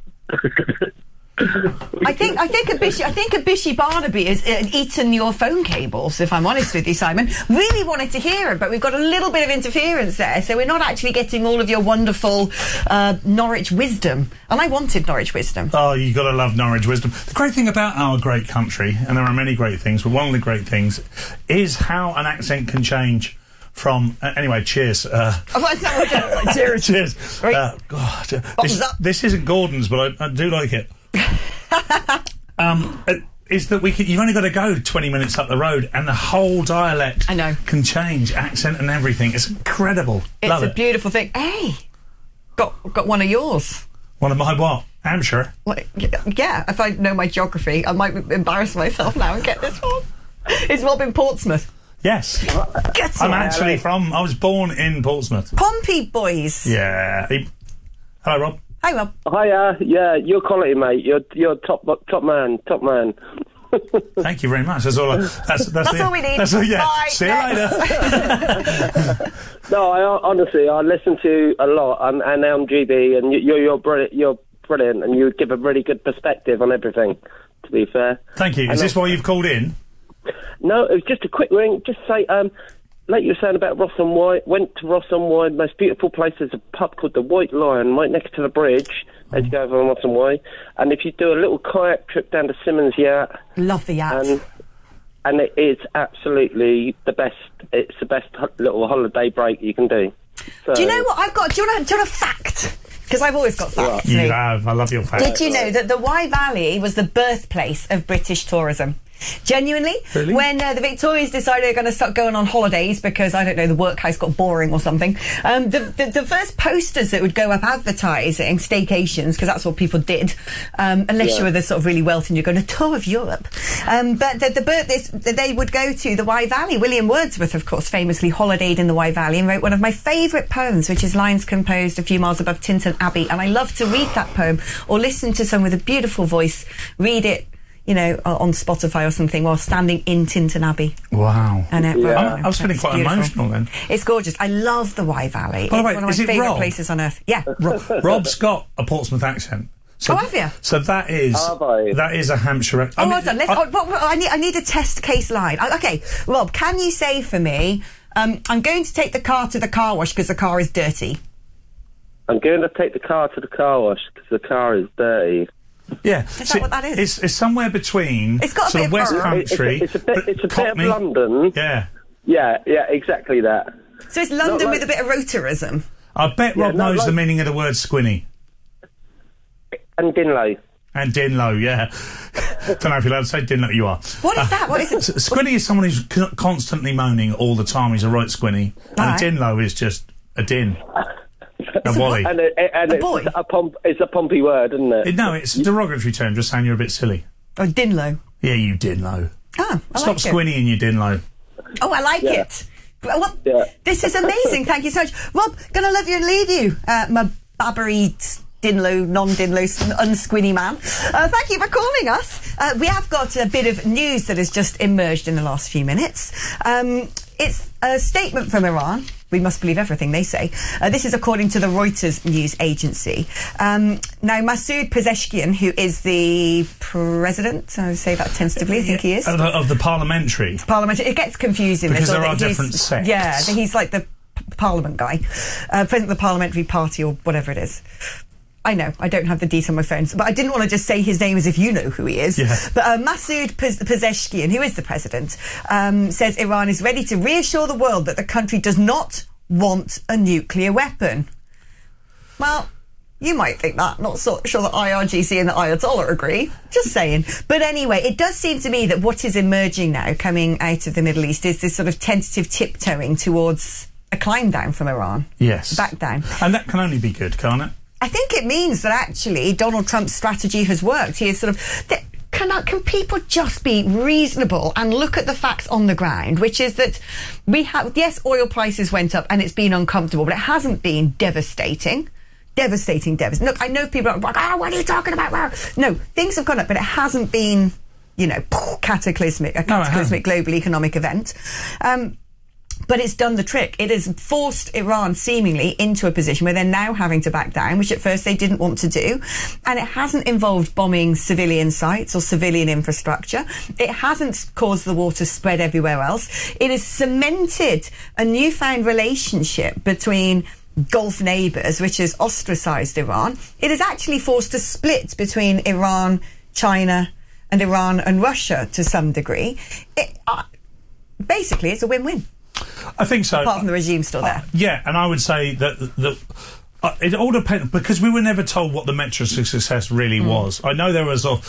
Speaker 1: I think I think a Bishy I think a Bishy Barnaby has uh, eaten your phone cables. If I'm honest with you, Simon, really wanted to hear it, but we've got a little bit of interference there, so we're not actually getting all of your wonderful uh, Norwich wisdom. And I wanted Norwich wisdom.
Speaker 2: Oh, you got to love Norwich wisdom. The great thing about our great country, and there are many great things, but one of the great things is how an accent can change. From uh, anyway, cheers. Uh,
Speaker 1: Oh, that's not what we're doing. Like, cheers.
Speaker 2: cheers.
Speaker 1: Right.
Speaker 2: Uh, God, uh,
Speaker 1: Thumbs
Speaker 2: this,
Speaker 1: up.
Speaker 2: this isn't Gordon's, but I, I do like it. um, uh, is that we can, you've only got to go twenty minutes up the road, and the whole dialect
Speaker 1: I know.
Speaker 2: can change, accent and everything. It's incredible.
Speaker 1: It's
Speaker 2: Love
Speaker 1: a
Speaker 2: it.
Speaker 1: beautiful thing. Hey, got got one of yours.
Speaker 2: One of my what? Hampshire.
Speaker 1: Like, yeah, if I know my geography, I might embarrass myself now and get this one. It's Robin Portsmouth.
Speaker 2: Yes.
Speaker 1: Get
Speaker 2: I'm
Speaker 1: on.
Speaker 2: actually from. I was born in Portsmouth.
Speaker 1: Pompey boys.
Speaker 2: Yeah. He- Hello, Rob.
Speaker 1: Hi, Rob.
Speaker 5: Hiya, yeah, your quality, mate. You're you're top top man, top man.
Speaker 2: Thank you very much. That's all. I, that's that's,
Speaker 1: That's
Speaker 2: the,
Speaker 1: all we need.
Speaker 2: That's all, yeah.
Speaker 1: Bye.
Speaker 2: See you later.
Speaker 5: No, I honestly, I listen to a lot, and, and on G B, and you- you're you're brilliant. You're brilliant, and you give a really good perspective on everything. To be fair.
Speaker 2: Thank you. Is
Speaker 5: And
Speaker 2: this
Speaker 5: I-
Speaker 2: why you've called in?
Speaker 5: No, it was just a quick ring. Just say, um, like you were saying about Ross and White. Went to Ross and White. Most beautiful place is a pub called the White Lion, right next to the bridge. As you go over on Ross and White, and if you do a little kayak trip down to Simmons Yacht,
Speaker 1: love the yacht,
Speaker 5: and, and it is absolutely the best. It's the best ho- little holiday break you can do. So,
Speaker 1: Do you know what I've got? Do you want a, do you want a fact? Because I've always got facts.
Speaker 2: You
Speaker 1: me.
Speaker 2: have. I love your facts.
Speaker 1: Did you know that the Wye Valley was the birthplace of British tourism? Genuinely,
Speaker 2: Really?
Speaker 1: when uh, the Victorians decided they're going to start going on holidays because, I don't know, the workhouse got boring or something, um, the, the, the first posters that would go up advertising staycations, because that's what people did, um, unless
Speaker 6: Yeah.
Speaker 1: you were the sort of really wealthy and you're going to tour of Europe. Um, but the, the birth, this, they would go to the Wye Valley. William Wordsworth, of course, famously holidayed in the Wye Valley and wrote one of my favourite poems, which is Lines Composed a Few Miles Above Tintern Abbey. And I love to read that poem or listen to someone with a beautiful voice read it, you know, on Spotify or something while standing in Tintern Abbey.
Speaker 2: Wow.
Speaker 1: And it,
Speaker 2: Yeah.
Speaker 1: well,
Speaker 2: I, I was feeling
Speaker 1: it's
Speaker 2: quite
Speaker 1: beautiful.
Speaker 2: emotional then.
Speaker 1: It's gorgeous. I love the Wye Valley.
Speaker 2: By the
Speaker 1: it's
Speaker 2: way,
Speaker 1: one of
Speaker 2: is
Speaker 1: my
Speaker 2: it
Speaker 1: favourite
Speaker 2: Rob?
Speaker 1: places on earth. Yeah.
Speaker 2: Rob, Rob's got a Portsmouth accent. So,
Speaker 1: Oh, have you?
Speaker 2: So that is
Speaker 1: Have I?
Speaker 2: that is a Hampshire. ac- I
Speaker 1: Oh,
Speaker 2: mean,
Speaker 1: hold on. Let's,
Speaker 2: I-
Speaker 1: oh, what- what- I, need, I need a test case line. I, okay, Rob, can you say for me, um, I'm going to take the car to the car wash because the car is dirty.
Speaker 5: I'm going to take the car to the car wash because the car is dirty.
Speaker 2: Yeah.
Speaker 1: Is that what that is?
Speaker 2: It's, it's somewhere between
Speaker 1: It's got a
Speaker 2: sort
Speaker 1: bit
Speaker 2: of
Speaker 1: of
Speaker 2: West
Speaker 1: urban.
Speaker 2: Country.
Speaker 5: It's a bit.
Speaker 2: but
Speaker 5: It's a bit
Speaker 2: Cockney.
Speaker 5: of London.
Speaker 2: Yeah.
Speaker 5: Yeah, yeah, exactly that.
Speaker 1: So it's London
Speaker 5: Not
Speaker 1: with a
Speaker 5: like-
Speaker 1: bit of rotorism.
Speaker 2: I bet
Speaker 5: Yeah,
Speaker 2: Rob
Speaker 5: not
Speaker 2: knows
Speaker 5: like-
Speaker 2: the meaning of the word squinny.
Speaker 5: And Dinlow.
Speaker 2: And Dinlow, yeah. Don't know if you're allowed to say Dinlow. You are.
Speaker 1: What is that? What is it?
Speaker 2: S- Squinny is someone who's c- constantly moaning all the time. He's a right squinny.
Speaker 1: Right.
Speaker 2: And Dinlow is just a din. A wally.
Speaker 5: And, it, and
Speaker 1: A
Speaker 5: it's
Speaker 1: boy?
Speaker 5: a pomp. It's a pompy word, isn't it?
Speaker 2: It- no, it's a derogatory term, just saying you're a bit silly.
Speaker 1: Oh, Dinlow.
Speaker 2: Yeah, you Dinlow.
Speaker 1: Oh, I
Speaker 2: Stop
Speaker 1: like it.
Speaker 2: squinnying, you Dinlow.
Speaker 1: Oh, I like
Speaker 5: Yeah.
Speaker 1: it. Well,
Speaker 5: Yeah.
Speaker 1: this is amazing. Thank you so much. Rob, gonna love you and leave you, uh, my babbery Dinlow, non-Dinlow, unsquinny man. Uh, thank you for calling us. Uh, we have got a bit of news that has just emerged in the last few minutes. Um, it's a statement from Iran. We must believe everything they say. Uh, this is according to the Reuters news agency. Um, now, Masoud Pezeshkian, who is the president, I say that tentatively, I think he is.
Speaker 2: Of the, of the parliamentary.
Speaker 1: Parliamentary. It gets confusing.
Speaker 2: Because
Speaker 1: there
Speaker 2: are different sects.
Speaker 1: Yeah, he's like the p- parliament guy. Uh, president of the parliamentary party or whatever it is. I know, I don't have the detail on my phone, but I didn't want to just say his name as if you know who he is.
Speaker 2: Yeah.
Speaker 1: But uh, Masoud Pezeshkian, who is the president, um, says Iran is ready to reassure the world that the country does not want a nuclear weapon. Well, you might think that. Not so sure that I R G C and the Ayatollah agree. Just saying. But anyway, it does seem to me that what is emerging now, coming out of the Middle East, is this sort of tentative tiptoeing towards a climb down from Iran.
Speaker 2: Yes.
Speaker 1: Back down.
Speaker 2: And that can only be good, can't it?
Speaker 1: I think it means that actually Donald Trump's strategy has worked. He is sort of... Th- Can, I, can people just be reasonable and look at the facts on the ground, which is that we have, yes, oil prices went up and it's been uncomfortable, but it hasn't been devastating. Devastating, devastating. Look, I know people are like, oh, what are you talking about? No, things have gone up, but it hasn't been, you know, cataclysmic, a cataclysmic no, global economic event. Um, But it's done the trick. It has forced Iran seemingly into a position where they're now having to back down, which at first they didn't want to do. And it hasn't involved bombing civilian sites or civilian infrastructure. It hasn't caused the war to spread everywhere else. It has cemented a newfound relationship between Gulf neighbours, which has ostracised Iran. It has actually forced a split between Iran, China and Iran and Russia to some degree. It, uh, basically, it's a win-win.
Speaker 2: I think so.
Speaker 1: Apart from the regime still there.
Speaker 2: Uh, yeah, and I would say that that uh, it all depends, because we were never told what the metric of success really mm. was. I know there was a